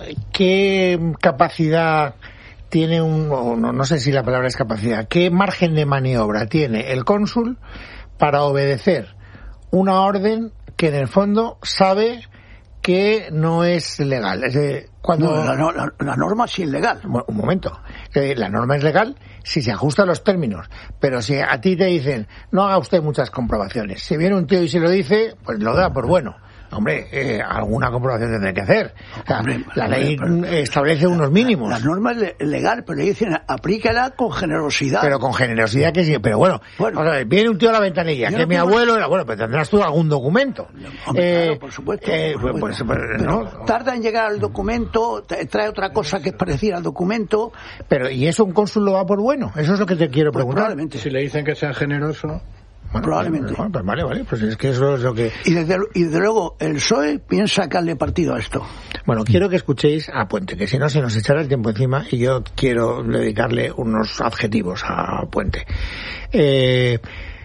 qué capacidad... tiene un, no, no sé si la palabra es capacidad, ¿qué margen de maniobra tiene el cónsul para obedecer una orden que en el fondo sabe que no es legal? Es decir, cuando no, la, la, la norma sí es legal. Bueno, un momento, la norma es legal si se ajusta a los términos, pero si a ti te dicen no haga usted muchas comprobaciones, si viene un tío y se lo dice, pues lo da por bueno. Hombre, eh, alguna comprobación tendré que hacer. O sea, hombre, la ley hombre, establece unos mínimos. La, la norma es legal, pero le dicen aplícala con generosidad. Pero con generosidad que sí. Pero bueno, bueno o sea, viene un tío a la ventanilla, que no mi abuelo era bueno, pero tendrás tú algún documento. Hombre, eh, claro, por supuesto. Eh, por supuesto. Pues, pues, pero no. Tarda en llegar al documento, trae otra cosa que es parecida al documento. Pero, ¿y eso un cónsul lo va por bueno? Eso es lo que te quiero pues preguntar. Probablemente. Si le dicen que sea generoso... Bueno, probablemente. Pues, pues vale, vale, pues es que eso es lo que... Y desde, y desde luego el P S O E piensa sacarle partido a esto. Bueno, quiero que escuchéis a Puente, que si no se nos echará el tiempo encima y yo quiero dedicarle unos adjetivos a Puente. Eh...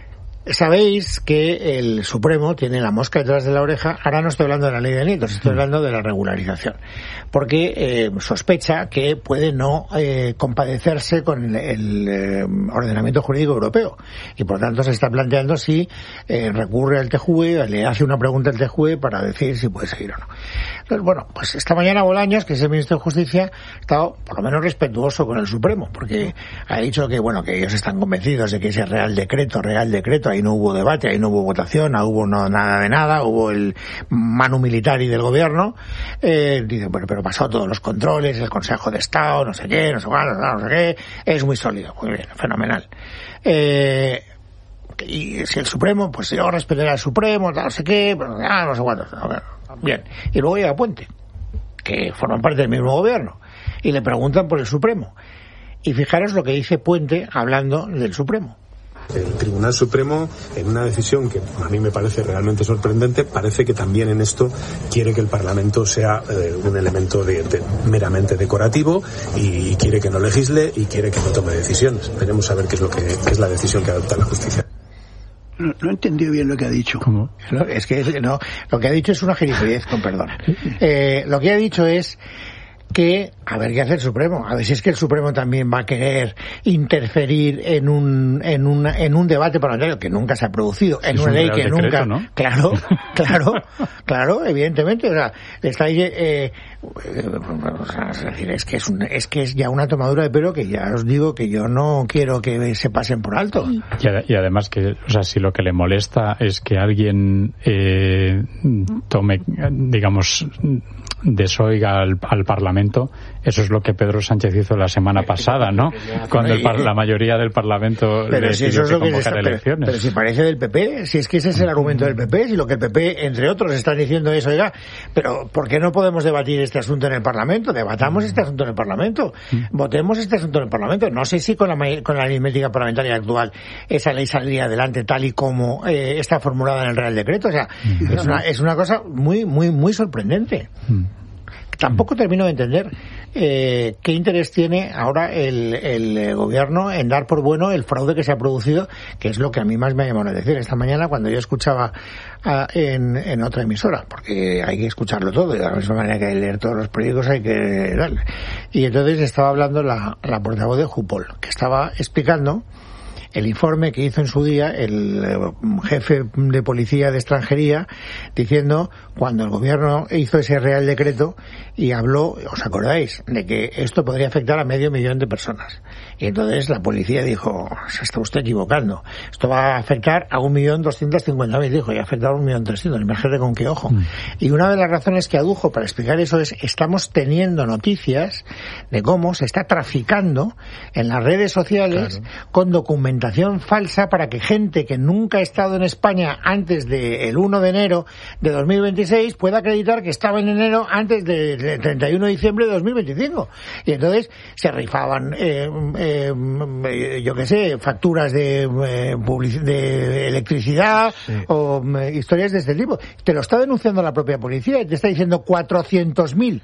Sabéis que el Supremo tiene la mosca detrás de la oreja. Ahora no estoy hablando de la ley de nietos, estoy hablando de la regularización, porque eh, sospecha que puede no eh, compadecerse con el, el eh, ordenamiento jurídico europeo y por tanto se está planteando si eh, recurre al T J U E, le hace una pregunta al T J U E para decir si puede seguir o no. Entonces, bueno, pues esta mañana Bolaños, que es el ministro de Justicia, ha estado por lo menos respetuoso con el Supremo, porque ha dicho que bueno que ellos están convencidos de que ese real decreto, real decreto, ahí no hubo debate, ahí no hubo votación, no hubo no, nada de nada, hubo el manu militari del gobierno, eh, dice, bueno, pero pasó todos los controles, el Consejo de Estado, no sé qué, no sé cuál, no sé qué, es muy sólido, muy bien, fenomenal. Eh, y si el Supremo, pues yo respetaré al Supremo, no sé qué, pero, ah, no sé cuántos, bien. Y luego llega Puente, que forma parte del mismo gobierno, y le preguntan por el Supremo. Y fijaros lo que dice Puente hablando del Supremo. El Tribunal Supremo, en una decisión que a mí me parece realmente sorprendente, parece que también en esto quiere que el Parlamento sea eh, un elemento de, de, meramente decorativo y quiere que no legisle y quiere que no tome decisiones. Veremos a ver qué es lo que qué es la decisión que adopta la justicia. No, no he entendido bien lo que ha dicho. ¿Cómo? No, es que es, no, lo que ha dicho es una gilipollez, con perdón. Eh, lo que ha dicho es que a ver qué hace el Supremo, a ver si es que el Supremo también va a querer interferir en un en un en un debate parlamentario que nunca se ha producido, en es una un ley que decreto, nunca, ¿no? claro, claro, claro, evidentemente, o sea, está ahí, eh, eh, es decir, es que es un, es que es ya una tomadura de pelo que ya os digo que yo no quiero que se pasen por alto. Y, ad- y además que, o sea, si lo que le molesta es que alguien eh, tome, digamos, desoiga al, al Parlamento, eso es lo que Pedro Sánchez hizo la semana pasada, ¿no? Cuando el par- la mayoría del Parlamento Pero le si pidió eso es que lo que se convocara está, pero, elecciones. pero si parece del P P, si es que ese es el argumento del P P, si lo que el P P, entre otros, están diciendo es, oiga, pero ¿por qué no podemos debatir este asunto en el Parlamento? Debatamos este asunto en el Parlamento, votemos este asunto en el Parlamento. No sé si con la, ma- con la aritmética parlamentaria actual esa ley saldría adelante tal y como eh, está formulada en el Real Decreto. O sea, es una, es una cosa muy, muy, muy sorprendente. Tampoco termino de entender eh, qué interés tiene ahora el, el gobierno en dar por bueno el fraude que se ha producido, que es lo que a mí más me ha llamado la atención esta mañana cuando yo escuchaba a, en, en otra emisora, porque hay que escucharlo todo, y de la misma manera que hay que leer todos los periódicos hay que darle. Y entonces estaba hablando la, la portavoz de Jupol, que estaba explicando el informe que hizo en su día el jefe de policía de extranjería, diciendo cuando el gobierno hizo ese Real Decreto y habló, ¿os acordáis?, de que esto podría afectar a medio millón de personas. Y entonces la policía dijo, se está usted equivocando, esto va a afectar a un millón doscientos cincuenta mil, dijo, y ha afectado a un millón trescientos, imagínate con qué ojo. Mm. Y una de las razones que adujo para explicar eso es, estamos teniendo noticias de cómo se está traficando en las redes sociales, claro, con documentación falsa para que gente que nunca ha estado en España antes del uno de enero de dos mil veintiséis pueda acreditar que estaba en enero antes del treinta y uno de diciembre de dos mil veinticinco. Y entonces se rifaban, eh, eh, yo qué sé, facturas de, eh, public- de electricidad, sí, o eh, historias de este tipo. Te lo está denunciando la propia policía y te está diciendo cuatrocientos mil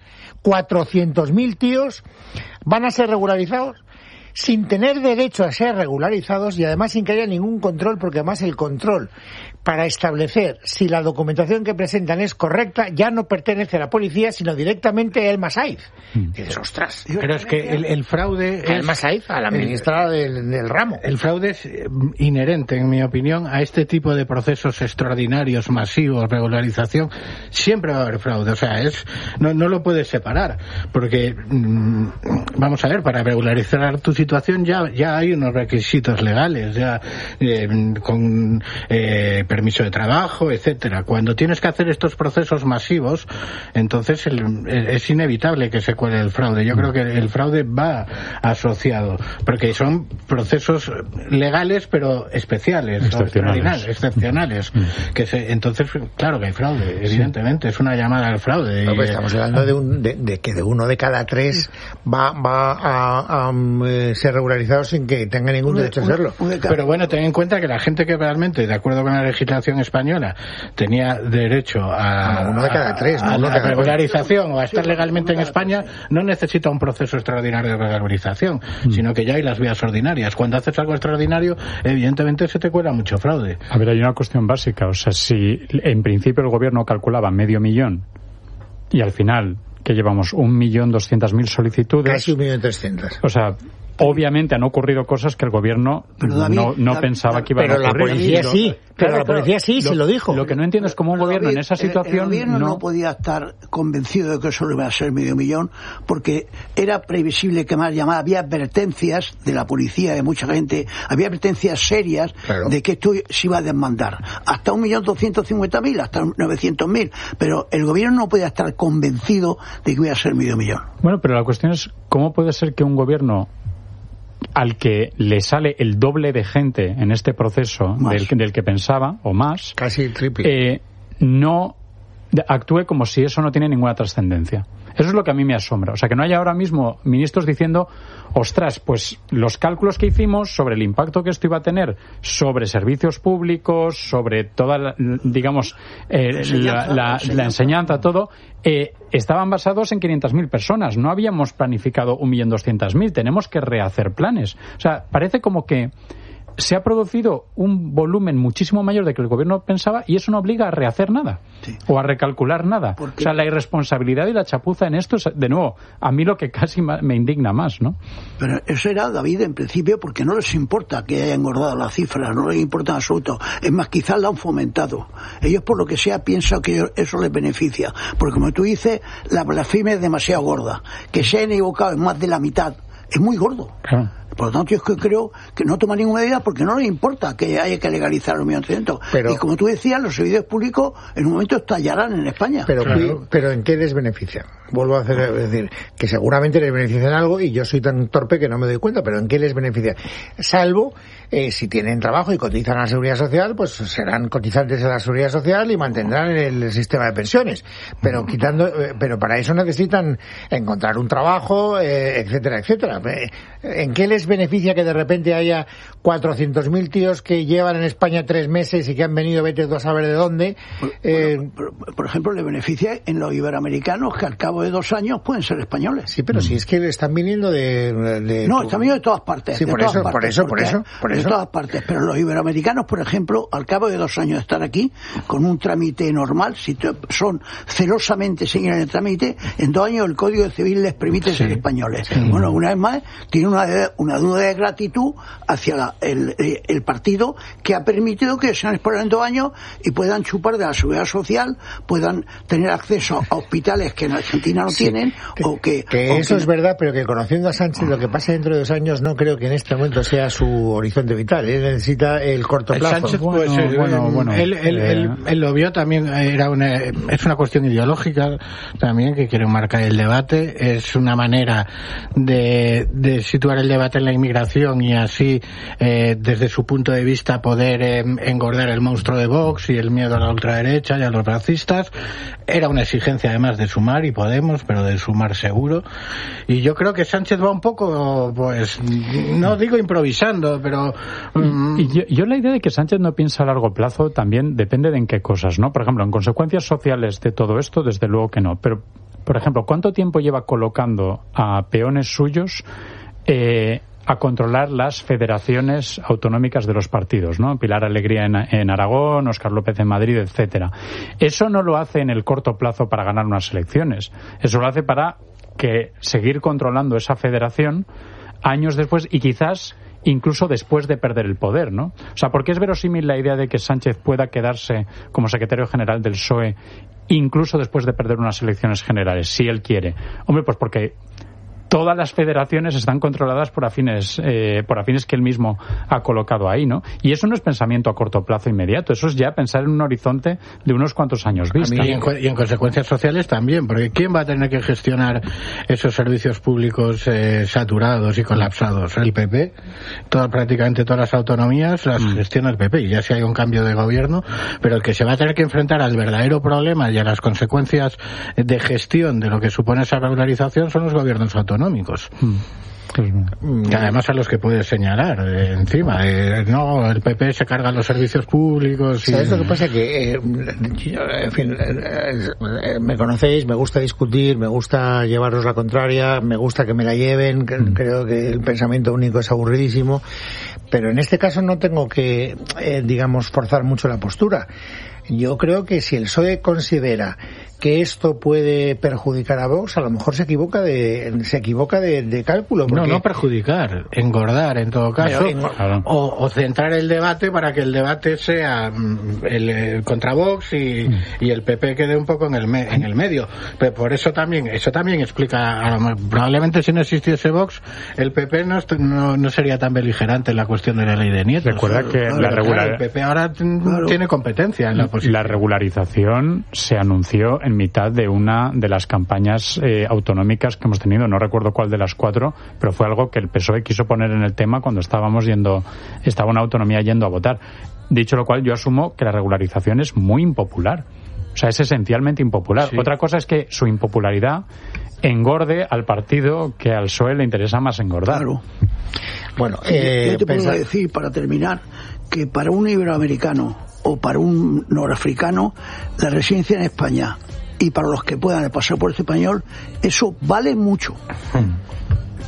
tíos van a ser regularizados sin tener derecho a ser regularizados y además sin que haya ningún control, porque además el control para establecer si la documentación que presentan es correcta ya no pertenece a la policía, sino directamente a Elma Saiz. Mm. Y dices, ostras. Pero es que el, el fraude a Elma Saiz, a la ministra el, del, del ramo. El fraude es inherente, en mi opinión, a este tipo de procesos extraordinarios, masivos, regularización. Siempre va a haber fraude. O sea, es no, no lo puedes separar. Porque, mmm, vamos a ver, para regularizar tu situación ya, ya hay unos requisitos legales, ya eh, con eh, permiso de trabajo, etcétera. Cuando tienes que hacer estos procesos masivos, entonces el, es inevitable que se cuele el fraude. Yo creo que el fraude va asociado, porque son procesos legales pero especiales, excepcionales, excepcionales. Mm. Que se, entonces, claro que hay fraude, evidentemente, es una llamada al fraude. No, y, pues estamos hablando de, un, de, de que de uno de cada tres va, va a, a, a ser regularizado sin que tenga ningún una, derecho a serlo. Una, pero bueno, ten en cuenta que la gente que realmente, de acuerdo con la legislación española, tenía derecho a, no, uno de cada tres, a, no a la regularización o a estar legalmente en España, no necesita un proceso extraordinario de regularización, mm. sino que ya hay las vías ordinarias. Cuando haces algo extraordinario, evidentemente se te cuela mucho fraude. A ver, hay una cuestión básica, o sea, si en principio el gobierno calculaba medio millón y al final que llevamos un millón doscientas mil solicitudes, casi un millón trescientas, o sea, obviamente han ocurrido cosas que el gobierno David, no, no David, pensaba David, que iban a ocurrir. Pero la policía sí, pero claro, la policía sí, lo, se lo dijo. Lo que no entiendo es cómo un gobierno en esa situación... El gobierno no... no podía estar convencido de que eso iba a ser medio millón, porque era previsible que más llamadas, había advertencias de la policía, de mucha gente, había advertencias serias, claro, de que esto se iba a desmandar. Hasta un millón doscientos cincuenta mil, hasta novecientos mil, pero el gobierno no podía estar convencido de que iba a ser medio millón. Bueno, pero la cuestión es, ¿cómo puede ser que un gobierno al que le sale el doble de gente en este proceso del, del que pensaba, o más, casi el triple, eh, no actúe como si eso no tiene ninguna trascendencia? Eso es lo que a mí me asombra. O sea, que no haya ahora mismo ministros diciendo, ostras, pues los cálculos que hicimos sobre el impacto que esto iba a tener sobre servicios públicos, sobre toda, la, digamos, eh, la, la, la enseñanza, todo, eh, estaban basados en quinientas mil personas. No habíamos planificado un millón doscientas mil. Tenemos que rehacer planes. O sea, parece como que se ha producido un volumen muchísimo mayor de que el gobierno pensaba y eso no obliga a rehacer nada sí. o a recalcular nada. O sea, la irresponsabilidad y la chapuza en esto es, de nuevo, a mí lo que casi me indigna más, ¿no? Pero eso era, David, en principio, porque no les importa que haya engordado las cifras, no les importa en absoluto. Es más, quizás la han fomentado. Ellos, por lo que sea, piensan que eso les beneficia. Porque, como tú dices, la blasfemia es demasiado gorda. Que se hayan equivocado en más de la mitad es muy gordo. Claro. Por lo tanto, yo es que creo que no toma ninguna medida porque no les importa que haya que legalizar los medicamentos. Pero, y como tú decías, los servicios públicos en un momento estallarán en España. Pero, claro. pero ¿en qué les beneficia? Vuelvo a hacer, es decir, que seguramente les benefician algo y yo soy tan torpe que no me doy cuenta, pero ¿en qué les beneficia? Salvo eh, si tienen trabajo y cotizan a la Seguridad Social, pues serán cotizantes de la Seguridad Social y mantendrán el, el sistema de pensiones. Pero uh-huh. quitando, eh, pero para eso necesitan encontrar un trabajo, eh, etcétera, etcétera. ¿En qué les beneficia que de repente haya cuatrocientos mil tíos que llevan en España tres meses y que han venido, vete tú a saber de dónde? Por, eh, bueno, por, por ejemplo, le beneficia en los iberoamericanos que al cabo de dos años pueden ser españoles. Sí, pero mm. si es que están viniendo de... de no, están viniendo de todas partes. Sí, de por, todas eso, partes, por eso, por eso, por eso. De todas partes. Pero los iberoamericanos, por ejemplo, al cabo de dos años de estar aquí, con un trámite normal, si son celosamente siguen el trámite, en dos años el Código Civil les permite sí. ser españoles. Sí. Bueno, una vez más, tiene una, una duda de gratitud hacia la, el, el partido que ha permitido que sean españoles en dos años y puedan chupar de la seguridad social, puedan tener acceso a hospitales que en Argentina no sí, tienen que, o que... que o eso que... es verdad, pero que conociendo a Sánchez lo que pase dentro de dos años no creo que en este momento sea su horizonte vital. Él necesita el corto plazo. El Sánchez, pues, bueno, eh, bueno, bueno, él, él, eh... él, él lo vio también, era una, es una cuestión ideológica también que quiere marcar el debate, es una manera de, de situar el debate en la inmigración y así eh, desde su punto de vista poder eh, engordar el monstruo de Vox y el miedo a la ultraderecha y a los racistas. Era una exigencia además de Sumar y Podemos, pero de Sumar seguro. Y yo creo que Sánchez va un poco, pues, no digo improvisando, pero... Um... Y yo, yo la idea de que Sánchez no piensa a largo plazo también depende de en qué cosas, ¿no? Por ejemplo, en consecuencias sociales de todo esto, desde luego que no. Pero, por ejemplo, ¿cuánto tiempo lleva colocando a peones suyos eh, a controlar las federaciones autonómicas de los partidos, ¿no? Pilar Alegría en, en Aragón, Óscar López en Madrid, etcétera. Eso no lo hace en el corto plazo para ganar unas elecciones. Eso lo hace para que seguir controlando esa federación años después y quizás incluso después de perder el poder, ¿no? O sea, ¿por qué es verosímil la idea de que Sánchez pueda quedarse como secretario general del P S O E incluso después de perder unas elecciones generales, si él quiere? Hombre, pues porque todas las federaciones están controladas por afines eh, por afines que él mismo ha colocado ahí, ¿no? Y eso no es pensamiento a corto plazo inmediato, eso es ya pensar en un horizonte de unos cuantos años vista. Y en, y en consecuencias sociales también, porque ¿quién va a tener que gestionar esos servicios públicos eh, saturados y colapsados? ¿El P P? Todo, prácticamente todas las autonomías las mm. gestiona el P P, y ya si hay un cambio de gobierno, pero el que se va a tener que enfrentar al verdadero problema y a las consecuencias de gestión de lo que supone esa regularización son los gobiernos autonómicos. Económicos. Mm. Y además a los que puedes señalar eh, encima eh, no, el P P se carga los servicios públicos y... ¿Sabes lo que pasa? Que eh, yo, en fin, eh, eh, me conocéis, me gusta discutir, me gusta llevaros la contraria, me gusta que me la lleven, mm. creo que el pensamiento único es aburridísimo, pero en este caso no tengo que eh, digamos forzar mucho la postura. Yo creo que si el P S O E considera que esto puede perjudicar a Vox, a lo mejor se equivoca de se equivoca de, de cálculo. Porque... No, no perjudicar, engordar en todo caso, Pero, engordar. O, o centrar el debate para que el debate sea el, el contra Vox y, mm. y el P P quede un poco en el me, en el medio. Pero por eso también eso también explica, a lo, probablemente si no existiese Vox, el P P no, no, no sería tan beligerante en la cuestión de la ley de nietos. Recuerda que no, la regular... el P P ahora claro. tiene competencia en la posición. La regularización se anunció en mitad de una de las campañas eh, autonómicas que hemos tenido, no recuerdo cuál de las cuatro, pero fue algo que el P S O E quiso poner en el tema cuando estábamos yendo, estaba una autonomía yendo a votar. Dicho lo cual, yo asumo que la regularización es muy impopular. O sea, es esencialmente impopular. Sí. Otra cosa es que su impopularidad engorde al partido que al P S O E le interesa más engordar. Claro. Bueno, eh, yo te pensar... puedo decir, para terminar, que para un iberoamericano o para un norafricano, la residencia en España y para los que puedan el pasaporte español, eso vale mucho.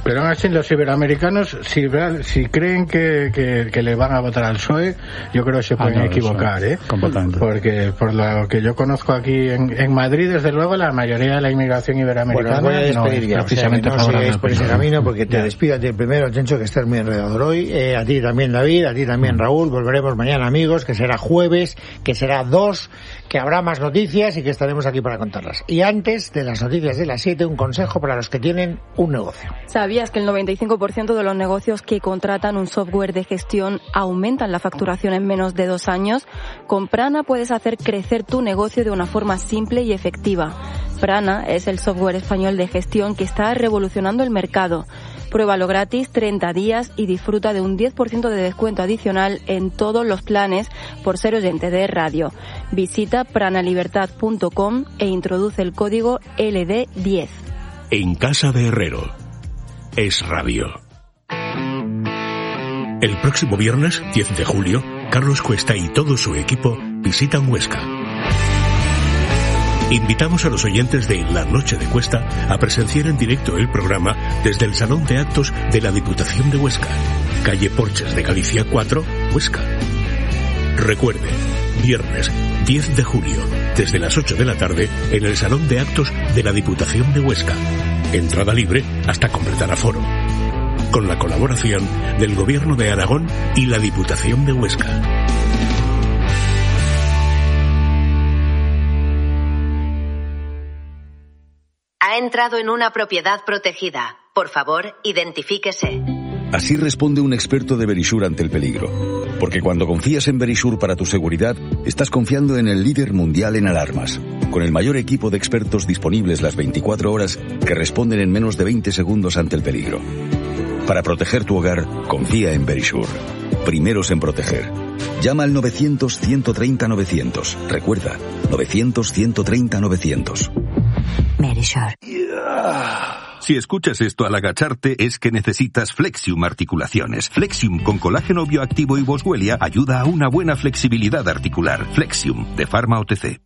Pero aún así los iberoamericanos, si, si creen que, que, que le van a votar al P S O E, yo creo que se pueden ah, no, equivocar, ¿eh? Completamente. Porque por lo que yo conozco aquí en, en Madrid, desde luego, la mayoría de la inmigración iberoamericana bueno, voy a despedir no ya, es precisamente o sea, no sigues por ese camino, porque te ya. despido a ti primero, Chencho, que estás muy enredador hoy, eh, a ti también, David, a ti también, Raúl. Volveremos mañana, amigos, que será jueves, que será dos, que habrá más noticias y que estaremos aquí para contarlas. Y antes de las noticias de las siete, un consejo para los que tienen un negocio. ¿Sabías que el noventa y cinco por ciento de los negocios que contratan un software de gestión aumentan la facturación en menos de dos años? Con Prana puedes hacer crecer tu negocio de una forma simple y efectiva. Prana es el software español de gestión que está revolucionando el mercado. Pruébalo gratis treinta días y disfruta de un diez por ciento de descuento adicional en todos los planes por ser oyente de radio. Visita pranalibertad punto com e introduce el código L D diez. En Casa de Herrero. Es Radio. El próximo viernes, diez de julio, Carlos Cuesta y todo su equipo visitan Huesca. Invitamos a los oyentes de La Noche de Cuesta a presenciar en directo el programa desde el Salón de Actos de la Diputación de Huesca, calle Porches de Galicia cuatro, Huesca. Recuerde, viernes diez de julio, desde las ocho de la tarde, en el Salón de Actos de la Diputación de Huesca. Entrada libre hasta completar aforo. Con la colaboración del Gobierno de Aragón y la Diputación de Huesca. Ha entrado en una propiedad protegida. Por favor, identifíquese. Así responde un experto de Verisure ante el peligro. Porque cuando confías en Verisure para tu seguridad, estás confiando en el líder mundial en alarmas. Con el mayor equipo de expertos disponibles las veinticuatro horas que responden en menos de veinte segundos ante el peligro. Para proteger tu hogar, confía en Verisure. Primeros en proteger. Llama al novecientos, ciento treinta, novecientos. Recuerda, novecientos, ciento treinta, novecientos. Verisure. Si escuchas esto al agacharte es que necesitas Flexium Articulaciones. Flexium con colágeno bioactivo y boswellia ayuda a una buena flexibilidad articular. Flexium, de Pharma O T C.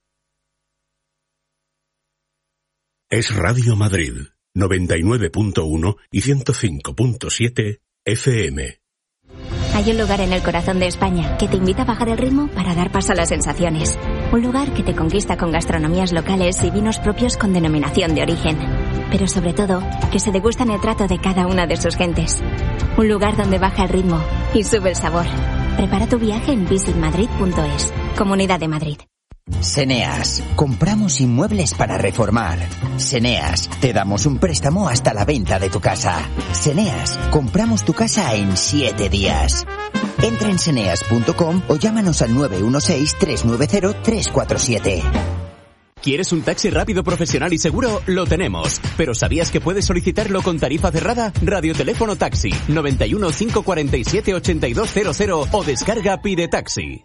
Es Radio Madrid, noventa y nueve punto uno y ciento cinco punto siete F M. Hay un lugar en el corazón de España que te invita a bajar el ritmo para dar paso a las sensaciones. Un lugar que te conquista con gastronomías locales y vinos propios con denominación de origen. Pero sobre todo, que se degusta en el trato de cada una de sus gentes. Un lugar donde baja el ritmo y sube el sabor. Prepara tu viaje en visit madrid punto es. Comunidad de Madrid. Seneas, compramos inmuebles para reformar. Seneas, te damos un préstamo hasta la venta de tu casa. Seneas, compramos tu casa en siete días. Entra en seneas punto com o llámanos al nueve uno seis, tres nueve cero, tres cuatro siete. ¿Quieres un taxi rápido, profesional y seguro? Lo tenemos. ¿Pero sabías que puedes solicitarlo con tarifa cerrada? Radioteléfono Taxi, noventa y uno, cinco cuarenta y siete, ochenta y dos cero cero o descarga Pide Taxi.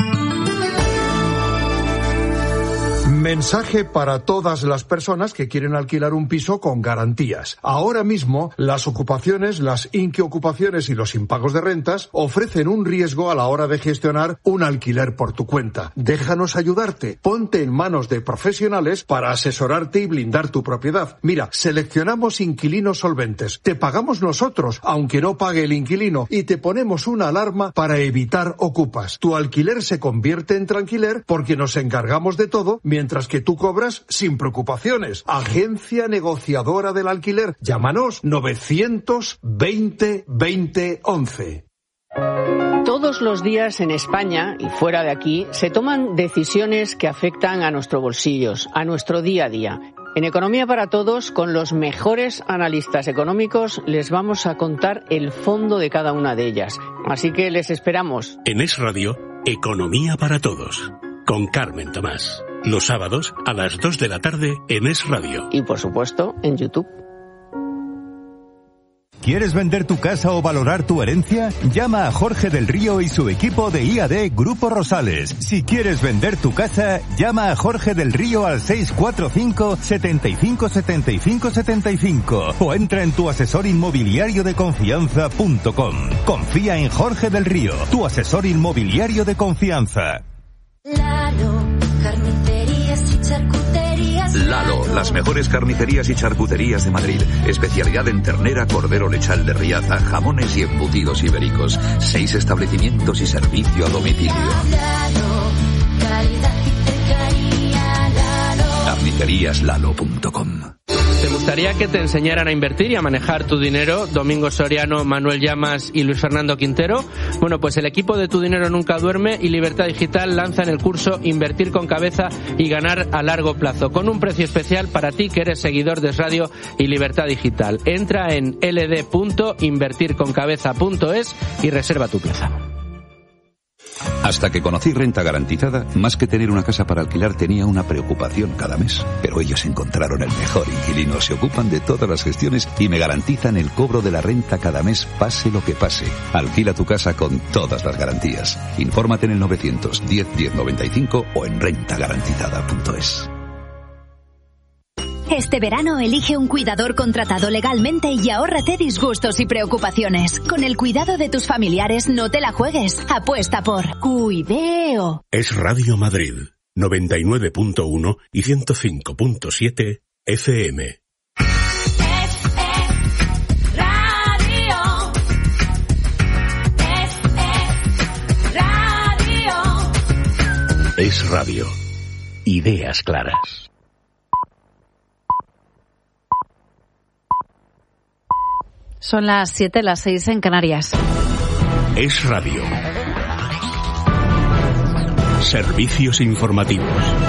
Mensaje para todas las personas que quieren alquilar un piso con garantías. Ahora mismo, las ocupaciones, las inquiocupaciones y los impagos de rentas ofrecen un riesgo a la hora de gestionar un alquiler por tu cuenta. Déjanos ayudarte. Ponte en manos de profesionales para asesorarte y blindar tu propiedad. Mira, seleccionamos inquilinos solventes. Te pagamos nosotros, aunque no pague el inquilino, y te ponemos una alarma para evitar ocupas. Tu alquiler se convierte en tranquiler porque nos encargamos de todo, mientras que tú cobras sin preocupaciones. Agencia negociadora del alquiler. Llámanos novecientos veinte, veinte, once. Todos los días en España y fuera de aquí se toman decisiones que afectan a nuestros bolsillos, a nuestro día a día. En Economía para Todos, con los mejores analistas económicos, les vamos a contar el fondo de cada una de ellas. Así que les esperamos. En Es Radio, Economía para Todos, con Carmen Tomás. Los sábados a las dos de la tarde en Es Radio. Y por supuesto en YouTube. ¿Quieres vender tu casa o valorar tu herencia? Llama a Jorge del Río y su equipo de I A D Grupo Rosales. Si quieres vender tu casa, llama a Jorge del Río al seis cuatro cinco, setenta y cinco, setenta y cinco, setenta y cinco o entra en tu asesor inmobiliario de confianza punto com. Confía en Jorge del Río, tu asesor inmobiliario de confianza. Lalo, carnicerías y charcuterías. Lalo, las mejores carnicerías y charcuterías de Madrid. Especialidad en ternera, cordero lechal de Riaza, jamones y embutidos ibéricos. Seis establecimientos y servicio a domicilio. carnicerías lalo punto com. ¿Te gustaría que te enseñaran a invertir y a manejar tu dinero? Domingo Soriano, Manuel Llamas y Luis Fernando Quintero. Bueno, pues el equipo de Tu Dinero Nunca Duerme y Libertad Digital lanzan el curso Invertir con Cabeza y Ganar a Largo Plazo, con un precio especial para ti que eres seguidor de Es Radio y Libertad Digital. Entra en l d punto invertir con cabeza punto es y reserva tu plaza. Hasta que conocí Renta Garantizada, más que tener una casa para alquilar tenía una preocupación cada mes. Pero ellos encontraron el mejor inquilino, se ocupan de todas las gestiones y me garantizan el cobro de la renta cada mes, pase lo que pase. Alquila tu casa con todas las garantías. Infórmate en el novecientos diez diez noventa y cinco o en renta garantizada punto es. Este verano elige un cuidador contratado legalmente y ahórrate disgustos y preocupaciones. Con el cuidado de tus familiares no te la juegues. Apuesta por Cuideo. Es Radio Madrid, noventa y nueve punto uno y ciento cinco punto siete F M. Es Radio. Ideas claras. Son las siete, las seis en Canarias. Es Radio. Servicios informativos.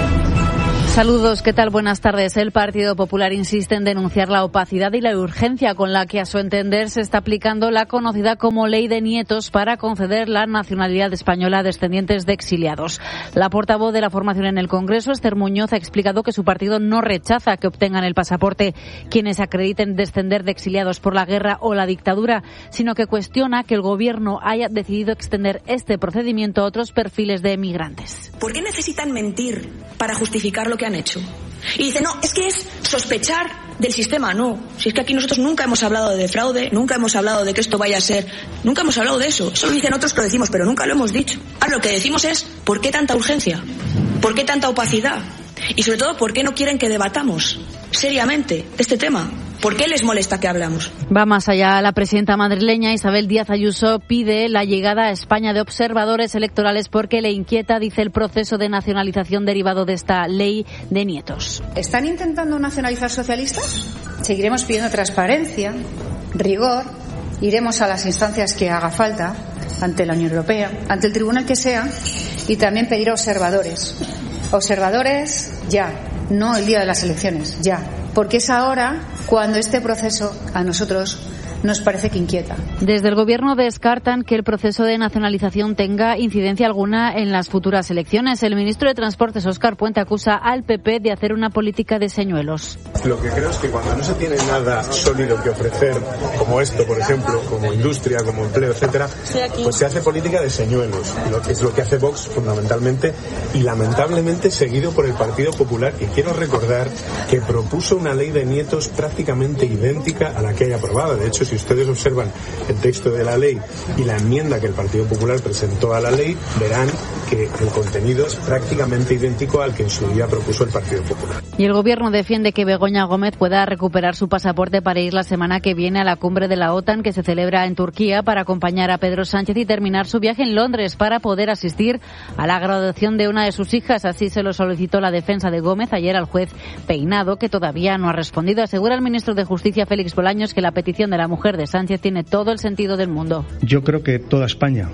Saludos, ¿qué tal? Buenas tardes. El Partido Popular insiste en denunciar la opacidad y la urgencia con la que, a su entender, se está aplicando la conocida como Ley de Nietos para conceder la nacionalidad española a descendientes de exiliados. La portavoz de la formación en el Congreso, Esther Muñoz, ha explicado que su partido no rechaza que obtengan el pasaporte quienes acrediten descender de exiliados por la guerra o la dictadura, sino que cuestiona que el Gobierno haya decidido extender este procedimiento a otros perfiles de emigrantes. ¿Por qué necesitan mentir para justificar lo que han hecho? Y dice, no, es que es sospechar del sistema. No, si es que aquí nosotros nunca hemos hablado de fraude, nunca hemos hablado de que esto vaya a ser, nunca hemos hablado de eso. Eso lo dicen otros que lo decimos, pero nunca lo hemos dicho. Ahora lo que decimos es, ¿por qué tanta urgencia? ¿Por qué tanta opacidad? Y sobre todo, ¿por qué no quieren que debatamos seriamente este tema? ¿Por qué les molesta que hablamos? Va más allá. La presidenta madrileña Isabel Díaz Ayuso pide la llegada a España de observadores electorales porque le inquieta, dice, el proceso de nacionalización derivado de esta ley de nietos. ¿Están intentando nacionalizar socialistas? Seguiremos pidiendo transparencia, rigor, iremos a las instancias que haga falta, ante la Unión Europea, ante el tribunal que sea, y también pedir observadores. Observadores ya, no el día de las elecciones, ya. Porque es ahora cuando este proceso a nosotros nos parece que inquieta. Desde el Gobierno descartan que el proceso de nacionalización tenga incidencia alguna en las futuras elecciones. El ministro de Transportes, Óscar Puente, acusa al P P de hacer una política de señuelos. Lo que creo es que cuando no se tiene nada sólido que ofrecer, como esto, por ejemplo, como industria, como empleo, etcétera, pues se hace política de señuelos, lo que es lo que hace Vox fundamentalmente y lamentablemente seguido por el Partido Popular, que quiero recordar que propuso una ley de nietos prácticamente idéntica a la que hay aprobada. De hecho, si ustedes observan el texto de la ley y la enmienda que el Partido Popular presentó a la ley, verán que el contenido es prácticamente idéntico al que en su día propuso el Partido Popular. Y el Gobierno defiende que Begoña Gómez pueda recuperar su pasaporte para ir la semana que viene a la cumbre de la OTAN que se celebra en Turquía para acompañar a Pedro Sánchez y terminar su viaje en Londres para poder asistir a la graduación de una de sus hijas. Así se lo solicitó la defensa de Gómez ayer al juez Peinado, que todavía no ha respondido. Asegura el ministro de Justicia, Félix Bolaños, que la petición de la mujer de Sánchez tiene todo el sentido del mundo. Yo creo que toda España,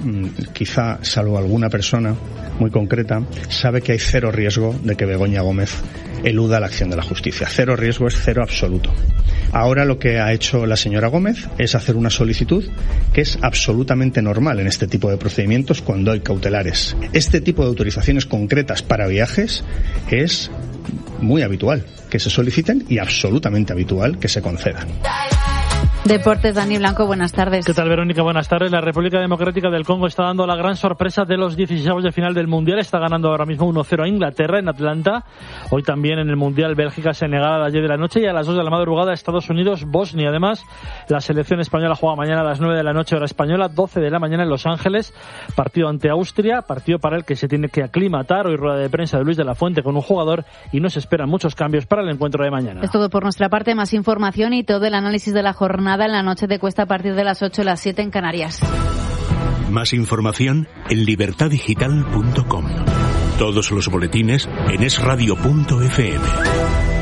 quizá salvo alguna persona muy concreta, sabe que hay cero riesgo de que Begoña Gómez eluda la acción de la justicia. Cero riesgo es cero absoluto. Ahora lo que ha hecho la señora Gómez es hacer una solicitud que es absolutamente normal en este tipo de procedimientos cuando hay cautelares. Este tipo de autorizaciones concretas para viajes es muy habitual que se soliciten y absolutamente habitual que se concedan. Deportes, Dani Blanco, buenas tardes. ¿Qué tal, Verónica? Buenas tardes. La República Democrática del Congo está dando la gran sorpresa de los dieciséis de final del Mundial. Está ganando ahora mismo uno cero a Inglaterra en Atlanta. Hoy también en el Mundial Bélgica-Senegal a las diez de la noche y a las dos de la madrugada Estados Unidos-Bosnia. Además, la selección española juega mañana a las nueve de la noche hora española, doce de la mañana en Los Ángeles. Partido ante Austria, partido para el que se tiene que aclimatar. Hoy rueda de prensa de Luis de la Fuente con un jugador y no se esperan muchos cambios para el encuentro de mañana. Es todo por nuestra parte. Más información y todo el análisis de la jornada en la noche de Cuesta a partir de las ocho, las siete en Canarias. Más información en libertad digital punto com. Todos los boletines en es radio punto efe eme.